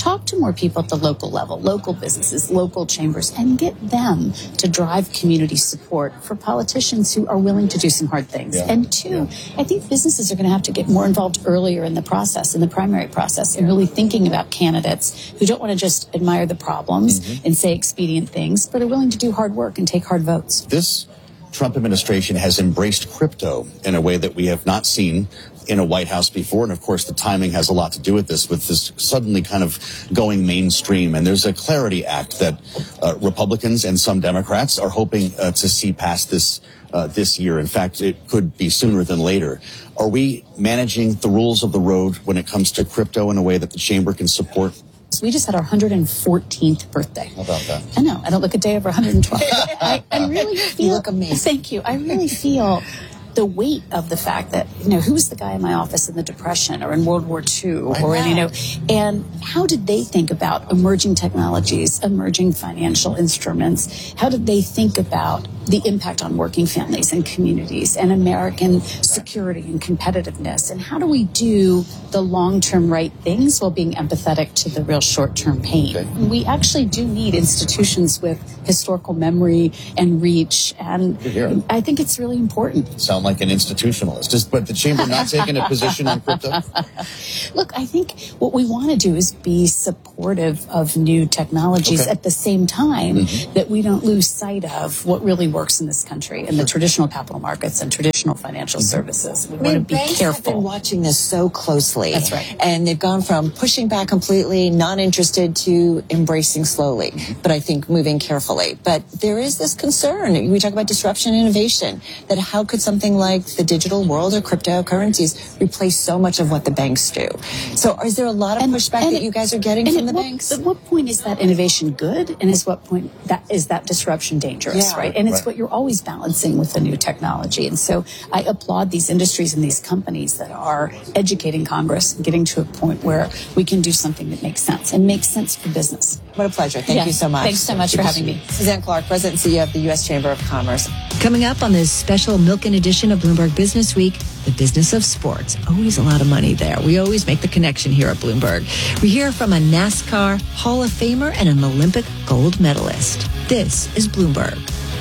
Speaker 4: talk to more people at the local level, local businesses, local chambers, and get them to drive community support for politicians who are willing to do some hard things. Yeah. And two, yeah. I think businesses are going to have to get more involved earlier in the process, in the primary process, and really thinking about candidates who don't want to just admire the problems mm-hmm. and say expedient things, but are willing to do hard work and take hard votes.
Speaker 20: This Trump administration has embraced crypto in a way that we have not seen in a White House before. And of course, the timing has a lot to do with this, with this suddenly kind of going mainstream. And there's a Clarity Act that uh, Republicans and some Democrats are hoping uh, to see passed this uh, this year. In fact, it could be sooner than later. Are we managing the rules of the road when it comes to crypto in a way that the chamber can support?
Speaker 4: We just had our one hundred fourteenth birthday.
Speaker 20: How about that?
Speaker 4: I know. I don't look a day over one hundred twelve. I, I really feel...
Speaker 21: You look amazing.
Speaker 4: Thank you. I really feel the weight of the fact that, you know, who was the guy in my office in the Depression or in World War Two or in, you know, and how did they think about emerging technologies, emerging financial instruments? How did they think about the impact on working families and communities and American security and competitiveness? And how do we do the long-term right things while being empathetic to the real short-term pain? Okay. We actually do need institutions with historical memory and reach, and I think it's really important.
Speaker 20: Sound like an institutionalist. Just, but the chamber not taking a position on crypto?
Speaker 4: Look, I think what we want to do is be supportive of new technologies okay. at the same time mm-hmm. that we don't lose sight of what really works in this country and the traditional capital markets and traditional financial mm-hmm. services. We I mean, want to be
Speaker 21: banks
Speaker 4: careful.
Speaker 21: Have been watching this so closely.
Speaker 4: That's right.
Speaker 21: And they've gone from pushing back completely, not interested, to embracing slowly, but I think moving carefully. But there is this concern. We talk about disruption and innovation, that how could something like the digital world or cryptocurrencies replace so much of what the banks do? So is there a lot of and, pushback and that it, you guys are getting from the
Speaker 4: what,
Speaker 21: banks?
Speaker 4: At what point is that innovation good, and at what point that is that disruption dangerous,
Speaker 21: yeah,
Speaker 4: right? And it's
Speaker 21: right.
Speaker 4: what you're always balancing with the new technology. And so I applaud these industries and these companies that are educating Congress and getting to a point where we can do something that makes sense and makes sense for business.
Speaker 21: What a pleasure. Thank
Speaker 4: yeah.
Speaker 21: you so much.
Speaker 4: Thanks so much for having me.
Speaker 21: Suzanne Clark, President and C E O of the U S Chamber of Commerce.
Speaker 18: Coming up on this special Milken edition of Bloomberg Business Week, the business of sports. Always a lot of money there. We always make the connection here at Bloomberg. We hear from a NASCAR Hall of Famer and an Olympic gold medalist. This is Bloomberg.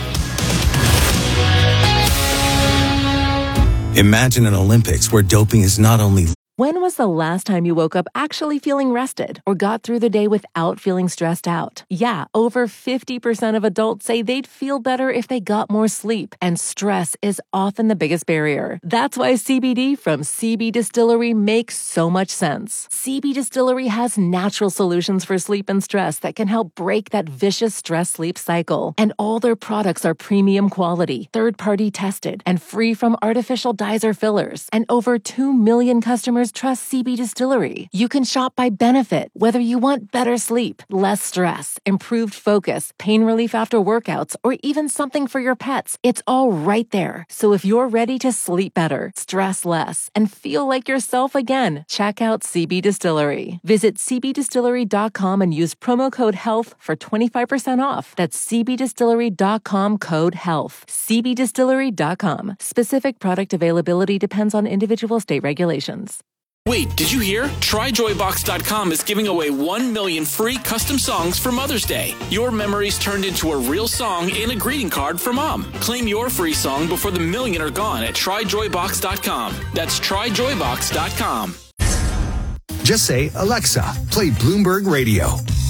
Speaker 5: Imagine an Olympics where doping is not only...
Speaker 25: When was the last time you woke up actually feeling rested or got through the day without feeling stressed out? Yeah, over fifty percent of adults say they'd feel better if they got more sleep, and stress is often the biggest barrier. That's why C B D from C B Distillery makes so much sense. C B Distillery has natural solutions for sleep and stress that can help break that vicious stress-sleep cycle. And all their products are premium quality, third-party tested, and free from artificial dyes or fillers. And over two million customers trust C B Distillery. You can shop by benefit, whether you want better sleep, less stress, improved focus, pain relief after workouts, or even something for your pets. It's all right there. So if you're ready to sleep better, stress less, and feel like yourself again, check out C B Distillery. Visit c b distillery dot com and use promo code HEALTH for twenty-five percent off. That's c b distillery dot com code HEALTH. c b distillery dot com. Specific product availability depends on individual state regulations.
Speaker 26: Wait, did you hear? try joy box dot com is giving away one million free custom songs for Mother's Day. Your memories turned into a real song in a greeting card for Mom. Claim your free song before the million are gone at try joy box dot com. That's try joy box dot com.
Speaker 17: Just say, Alexa, play Bloomberg Radio.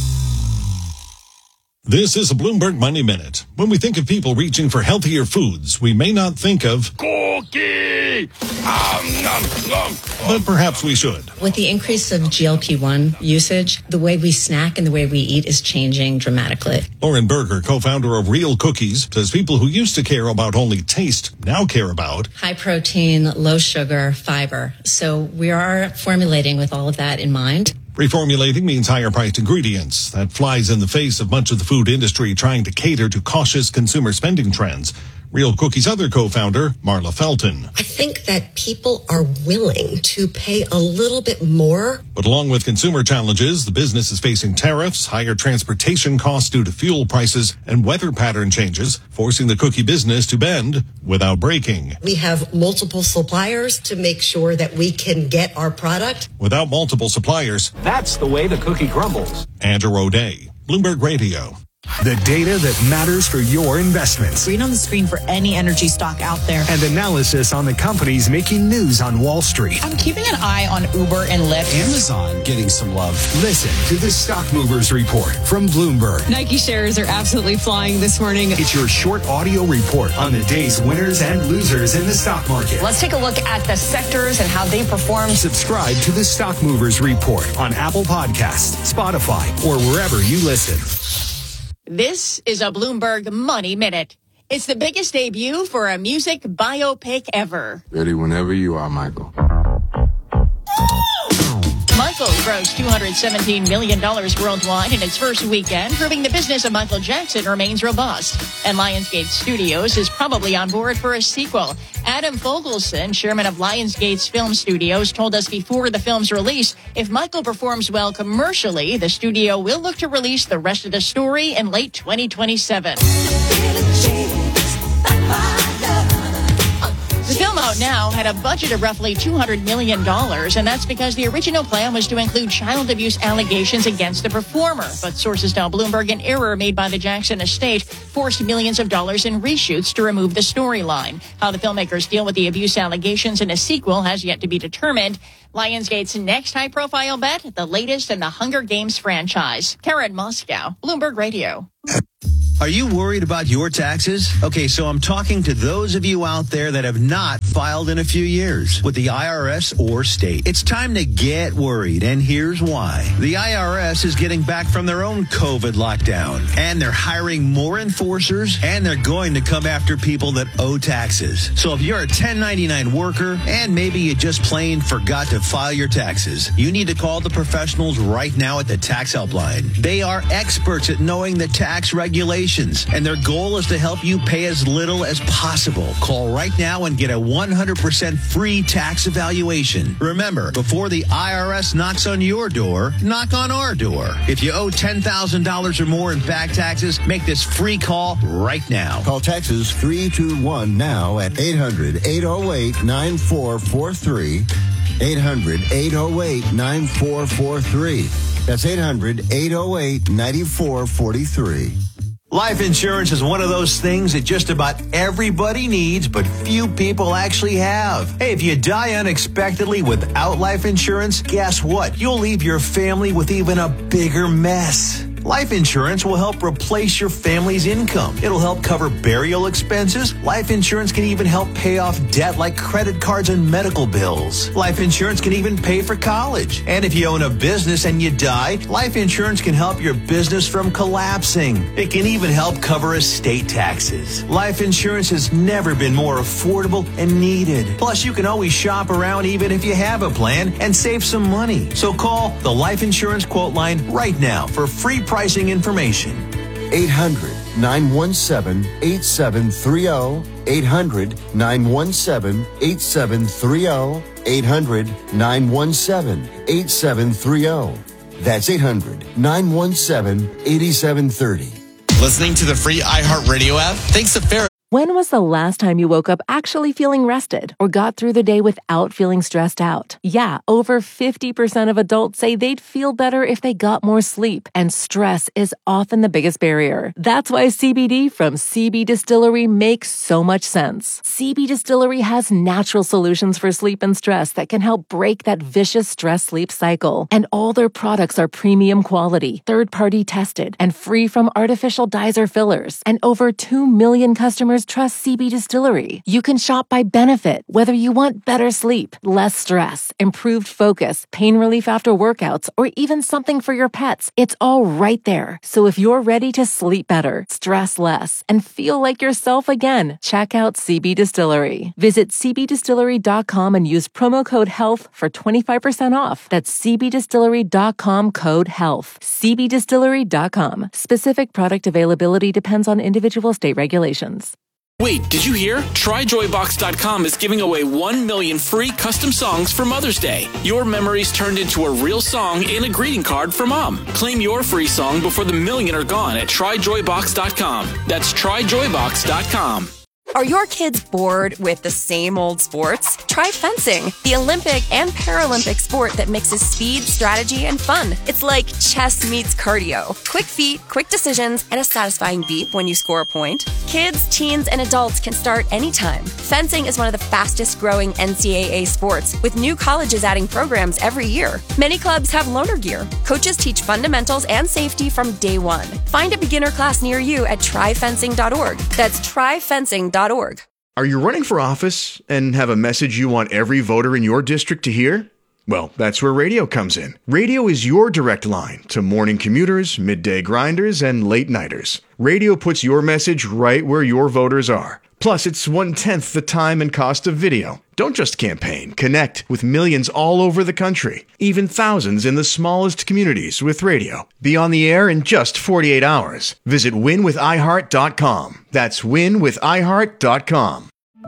Speaker 6: This is a Bloomberg Money Minute. When we think of people reaching for healthier foods, we may not think of cookie, um, nom, nom. But perhaps we should.
Speaker 7: With the increase of G L P one usage, the way we snack and the way we eat is changing dramatically.
Speaker 6: Lauren Berger, co-founder of Real Cookies, says people who used to care about only taste now care about
Speaker 7: high protein, low sugar, fiber. So we are formulating with all of that in mind.
Speaker 6: Reformulating means higher priced ingredients. That flies in the face of much of the food industry trying to cater to cautious consumer spending trends. Real Cookie's other co-founder, Marla Felton.
Speaker 10: I think that people are willing to pay a little bit more.
Speaker 6: But along with consumer challenges, the business is facing tariffs, higher transportation costs due to fuel prices, and weather pattern changes, forcing the cookie business to bend without breaking.
Speaker 10: We have multiple suppliers to make sure that we can get our product.
Speaker 6: Without multiple suppliers,
Speaker 11: that's the way the cookie crumbles.
Speaker 6: Andrew O'Day, Bloomberg Radio.
Speaker 17: The data that matters for your investments.
Speaker 12: Green on the screen for any energy stock out there.
Speaker 17: And analysis on the companies making news on Wall Street.
Speaker 12: I'm keeping an eye on Uber and Lyft.
Speaker 17: Amazon getting some love. Listen to the Stock Movers Report from Bloomberg.
Speaker 12: Nike shares are absolutely flying this morning.
Speaker 17: It's your short audio report on the day's winners and losers in the stock market.
Speaker 12: Let's take a look at the sectors and how they perform.
Speaker 17: Subscribe to the Stock Movers Report on Apple Podcasts, Spotify, or wherever you listen.
Speaker 13: This is a Bloomberg Money Minute. It's the biggest debut for a music biopic ever.
Speaker 14: Ready whenever you are, Michael.
Speaker 13: Michael grossed two hundred seventeen million dollars worldwide in its first weekend, proving the business of Michael Jackson remains robust. And Lionsgate Studios is probably on board for a sequel. Adam Fogelson, chairman of Lionsgate's Film Studios, told us before the film's release, if Michael performs well commercially, the studio will look to release the rest of the story in late twenty twenty-seven. The film out now had a budget of roughly two hundred million dollars, and that's because the original plan was to include child abuse allegations against the performer. But sources tell Bloomberg an error made by the Jackson estate forced millions of dollars in reshoots to remove the storyline. How the filmmakers deal with the abuse allegations in a sequel has yet to be determined. Lionsgate's next high-profile bet, the latest in the Hunger Games franchise. Karen Moscow, Bloomberg Radio.
Speaker 9: Are you worried about your taxes? Okay, so I'm talking to those of you out there that have not filed in a few years with the I R S or state. It's time to get worried, and here's why. The I R S is getting back from their own COVID lockdown, and they're hiring more enforcers, and they're going to come after people that owe taxes. So if you're a ten ninety-nine worker, and maybe you just plain forgot to file your taxes, you need to call the professionals right now at the Tax Helpline. They are experts at knowing the tax regulations, and their goal is to help you pay as little as possible. Call right now and get a one hundred percent free tax evaluation. Remember, before the I R S knocks on your door, knock on our door. If you owe ten thousand dollars or more in back taxes, make this free call right now.
Speaker 8: Call Texas three two one now at eight hundred, eight oh eight, nine four four three. eight hundred, eight oh eight, nine four four three. That's eight hundred, eight oh eight, nine four four three.
Speaker 9: Life insurance is one of those things that just about everybody needs, but few people actually have. Hey, if you die unexpectedly without life insurance, guess what? You'll leave your family with even a bigger mess. Life insurance will help replace your family's income. It'll help cover burial expenses. Life insurance can even help pay off debt like credit cards and medical bills. Life insurance can even pay for college. And if you own a business and you die, life insurance can help your business from collapsing. It can even help cover estate taxes. Life insurance has never been more affordable and needed. Plus, you can always shop around even if you have a plan and save some money. So call the Life Insurance Quote Line right now for free pricing information.
Speaker 8: eight hundred, nine one seven, eight seven three zero. eight hundred, nine one seven, eight seven three zero. eight hundred, nine one seven, eight seven three zero. That's eight hundred, nine one seven, eight seven three zero.
Speaker 15: Listening to the free iHeartRadio app? Thanks to Farrah.
Speaker 25: When was the last time you woke up actually feeling rested or got through the day without feeling stressed out? Yeah, over fifty percent of adults say they'd feel better if they got more sleep, and stress is often the biggest barrier. That's why C B D from C B Distillery makes so much sense. C B Distillery has natural solutions for sleep and stress that can help break that vicious stress-sleep cycle. And all their products are premium quality, third-party tested, and free from artificial dyes or fillers. And over two million customers trust C B Distillery. You can shop by benefit, whether you want better sleep, less stress, improved focus, pain relief after workouts, or even something for your pets. It's all right there. So if you're ready to sleep better, stress less, and feel like yourself again, check out C B Distillery. Visit c b distillery dot com and use promo code HEALTH for twenty-five percent off. That's c b distillery dot com code HEALTH. c b distillery dot com. Specific product availability depends on individual state regulations.
Speaker 26: Wait, did you hear? Try joy box dot com is giving away one million free custom songs for Mother's Day. Your memories turned into a real song in a greeting card for Mom. Claim your free song before the million are gone at try joy box dot com. That's try joy box dot com.
Speaker 28: Are your kids bored with the same old sports? Try fencing, the Olympic and Paralympic sport that mixes speed, strategy, and fun. It's like chess meets cardio. Quick feet, quick decisions, and a satisfying beep when you score a point. Kids, teens, and adults can start anytime. Fencing is one of the fastest growing N C double A sports, with new colleges adding programs every year. Many clubs have loaner gear. Coaches teach fundamentals and safety from day one. Find a beginner class near you at try fencing dot org. That's try fencing dot org.
Speaker 2: Are you running for office and have a message you want every voter in your district to hear? Well, that's where radio comes in. Radio is your direct line to morning commuters, midday grinders, and late nighters. Radio puts your message right where your voters are. Plus, it's one-tenth the time and cost of video. Don't just campaign. Connect with millions all over the country, even thousands in the smallest communities with radio. Be on the air in just forty-eight hours. Visit win with i heart dot com. That's win with i heart dot com.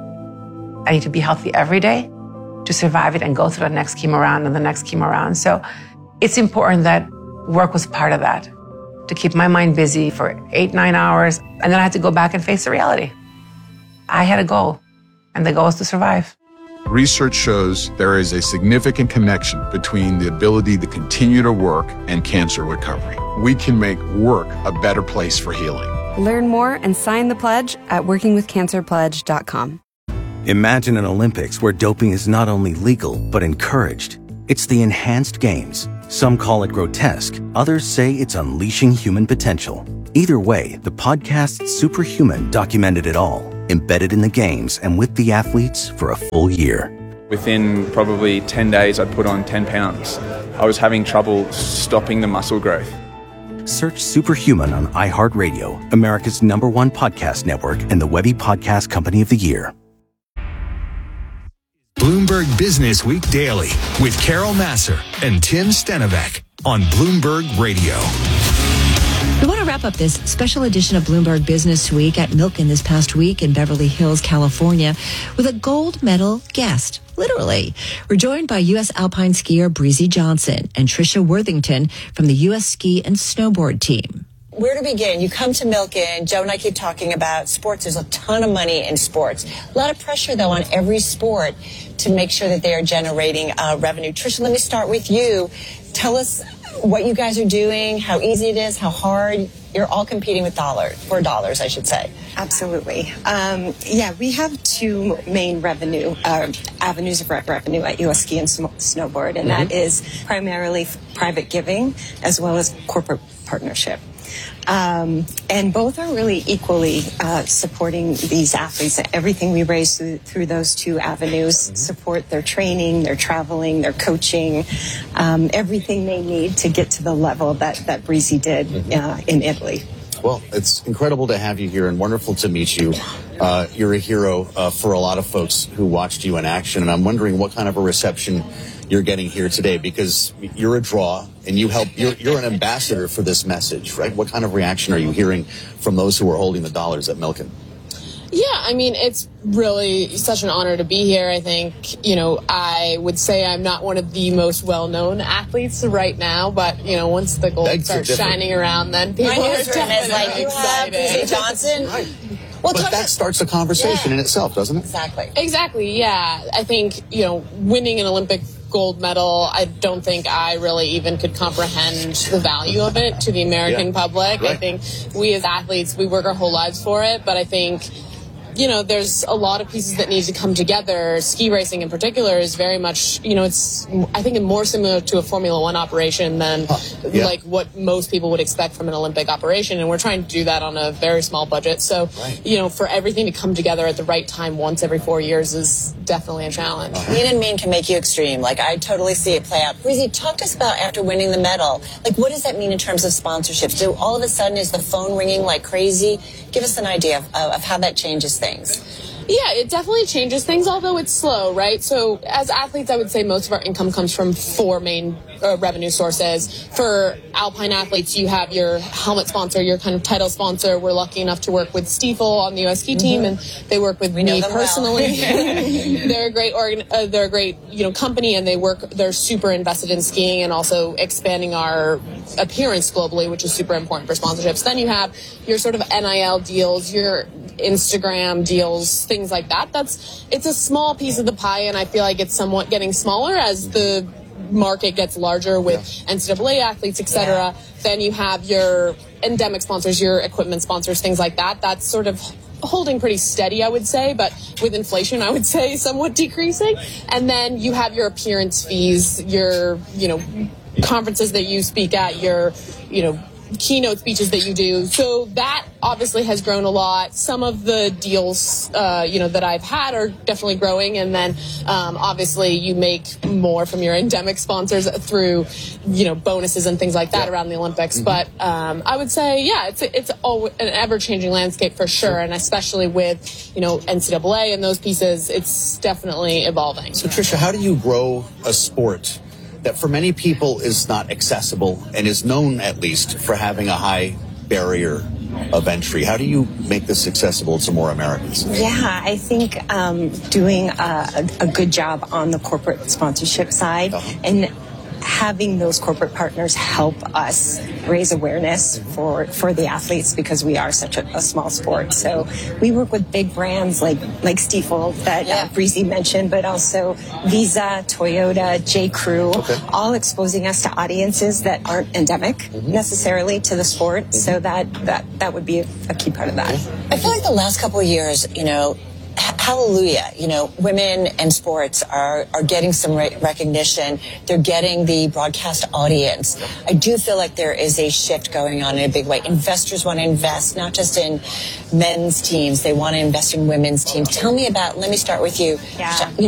Speaker 3: I need to be healthy every day to survive it and go through the next chemo round and the next chemo round. So it's important that work was part of that, to keep my mind busy for eight, nine hours. And then I had to go back and face the reality. I had a goal, and the goal is to survive.
Speaker 14: Research shows there is a significant connection between the ability to continue to work and cancer recovery. We can make work a better place for healing.
Speaker 16: Learn more and sign the pledge at working with cancer pledge dot com.
Speaker 5: Imagine an Olympics where doping is not only legal, but encouraged. It's the enhanced games. Some call it grotesque. Others say it's unleashing human potential. Either way, the podcast Superhuman documented it all, embedded in the games and with the athletes for a full year.
Speaker 19: Within probably ten days, I'd put on ten pounds. I was having trouble stopping the muscle growth.
Speaker 5: Search Superhuman on iHeartRadio, America's number one podcast network and the Webby Podcast Company of the Year.
Speaker 17: Bloomberg Business Week Daily with Carol Massar and Tim Stenovec on Bloomberg Radio.
Speaker 18: We want to wrap up this special edition of Bloomberg Business Week at Milken this past week in Beverly Hills, California, with a gold medal guest. Literally. We're joined by U S alpine skier Breezy Johnson and Trisha Worthington from the U S ski and snowboard team.
Speaker 21: Where to begin? You come to Milken. Joe and I keep talking about sports. There's a ton of money in sports. A lot of pressure, though, on every sport to make sure that they are generating uh, revenue. Trisha, let me start with you. Tell us what you guys are doing, how easy it is, how hard. You're all competing with dollars, for dollars, I should say.
Speaker 22: Absolutely. Um, yeah, we have two main revenue uh, avenues of revenue at U S Ski and sm- Snowboard, and mm-hmm. that is primarily private giving as well as corporate partnership. Um, and both are really equally uh, supporting these athletes. Everything we raise through, through those two avenues mm-hmm. support their training, their traveling, their coaching, um, everything they need to get to the level that, that Breezy did mm-hmm. uh, in Italy.
Speaker 20: Well, it's incredible to have you here and wonderful to meet you. Uh, you're a hero uh, for a lot of folks who watched you in action, and I'm wondering what kind of a reception you're getting here today, because you're a draw and you help, you're, you're an ambassador for this message, right? What kind of reaction are you hearing from those who are holding the dollars at Milken?
Speaker 23: Yeah, I mean, it's really such an honor to be here. I think, you know, I would say I'm not one of the most well-known athletes right now, but, you know, once the gold Begs starts shining around, then people
Speaker 21: My
Speaker 23: are
Speaker 21: definitely
Speaker 23: is like,
Speaker 21: you have Breezy Johnson.
Speaker 20: Right. Well, but that starts a conversation
Speaker 23: yeah.
Speaker 20: in itself, doesn't it?
Speaker 21: Exactly.
Speaker 23: Exactly, yeah. I think, you know, winning an Olympic gold medal, I don't think I really even could comprehend the value of it to the American yeah. public. Right. I think we as athletes, we work our whole lives for it, but I think, you know, there's a lot of pieces that need to come together. Ski racing in particular is very much, you know, it's, I think, more similar to a Formula One operation than huh. yeah. like what most people would expect from an Olympic operation. And we're trying to do that on a very small budget. So, right. you know, for everything to come together at the right time once every four years is definitely a challenge.
Speaker 21: Uh-huh. Mean and mean can make you extreme. Like, I totally see it play out. Breezy, talk to us about after winning the medal. Like, what does that mean in terms of sponsorships? So all of a sudden, is the phone ringing like crazy? Give us an idea of, of how that changes things.
Speaker 23: Yeah, it definitely changes things, although it's slow, right? So as athletes, I would say most of our income comes from four main uh, revenue sources. For alpine athletes, you have your helmet sponsor, your kind of title sponsor. We're lucky enough to work with Stiefel on the U S ski team, mm-hmm. and they work with we me personally. Well. They're a great organ- uh, they're a great, you know, company, and they work, they're super invested in skiing and also expanding our appearance globally, which is super important for sponsorships. Then you have your sort of N I L deals, your Instagram deals, things like that. That's, it's a small piece of the pie, and I feel like it's somewhat getting smaller as the market gets larger with yeah. N C double A athletes, et cetera. Yeah. Then you have your endemic sponsors, your equipment sponsors, things like that. That's sort of holding pretty steady, I would say, but with inflation, I would say somewhat decreasing. And then you have your appearance fees, your, you know, conferences that you speak at, your, you know, keynote speeches that you do. So that obviously has grown a lot. Some of the deals, uh, you know, that I've had are definitely growing. And then um, obviously you make more from your endemic sponsors through, you know, bonuses and things like that yeah. around the Olympics. Mm-hmm. But um, I would say, yeah, it's it's all an ever-changing landscape for sure. And especially with, you know, N C double A and those pieces, it's definitely evolving.
Speaker 20: So Tricia, how do you grow a sport that for many people is not accessible and is known at least for having a high barrier of entry? How do you make this accessible to more Americans?
Speaker 22: Yeah, I think um, doing a, a good job on the corporate sponsorship side uh-huh. and having those corporate partners help us raise awareness for, for the athletes, because we are such a, a small sport. So we work with big brands like like Stiefel that yeah. uh, Breezy mentioned, but also Visa, Toyota, J. Crew, okay. all exposing us to audiences that aren't endemic mm-hmm. necessarily to the sport. Mm-hmm. So that, that, that would be a, a key part of that.
Speaker 21: I feel like the last couple of years, you know, hallelujah, you know, women and sports are, are getting some re- recognition. They're getting the broadcast audience. I do feel like there is a shift going on in a big way. Investors want to invest, not just in men's teams. They want to invest in women's teams. Tell me about, let me start with you.
Speaker 22: Yeah.
Speaker 21: You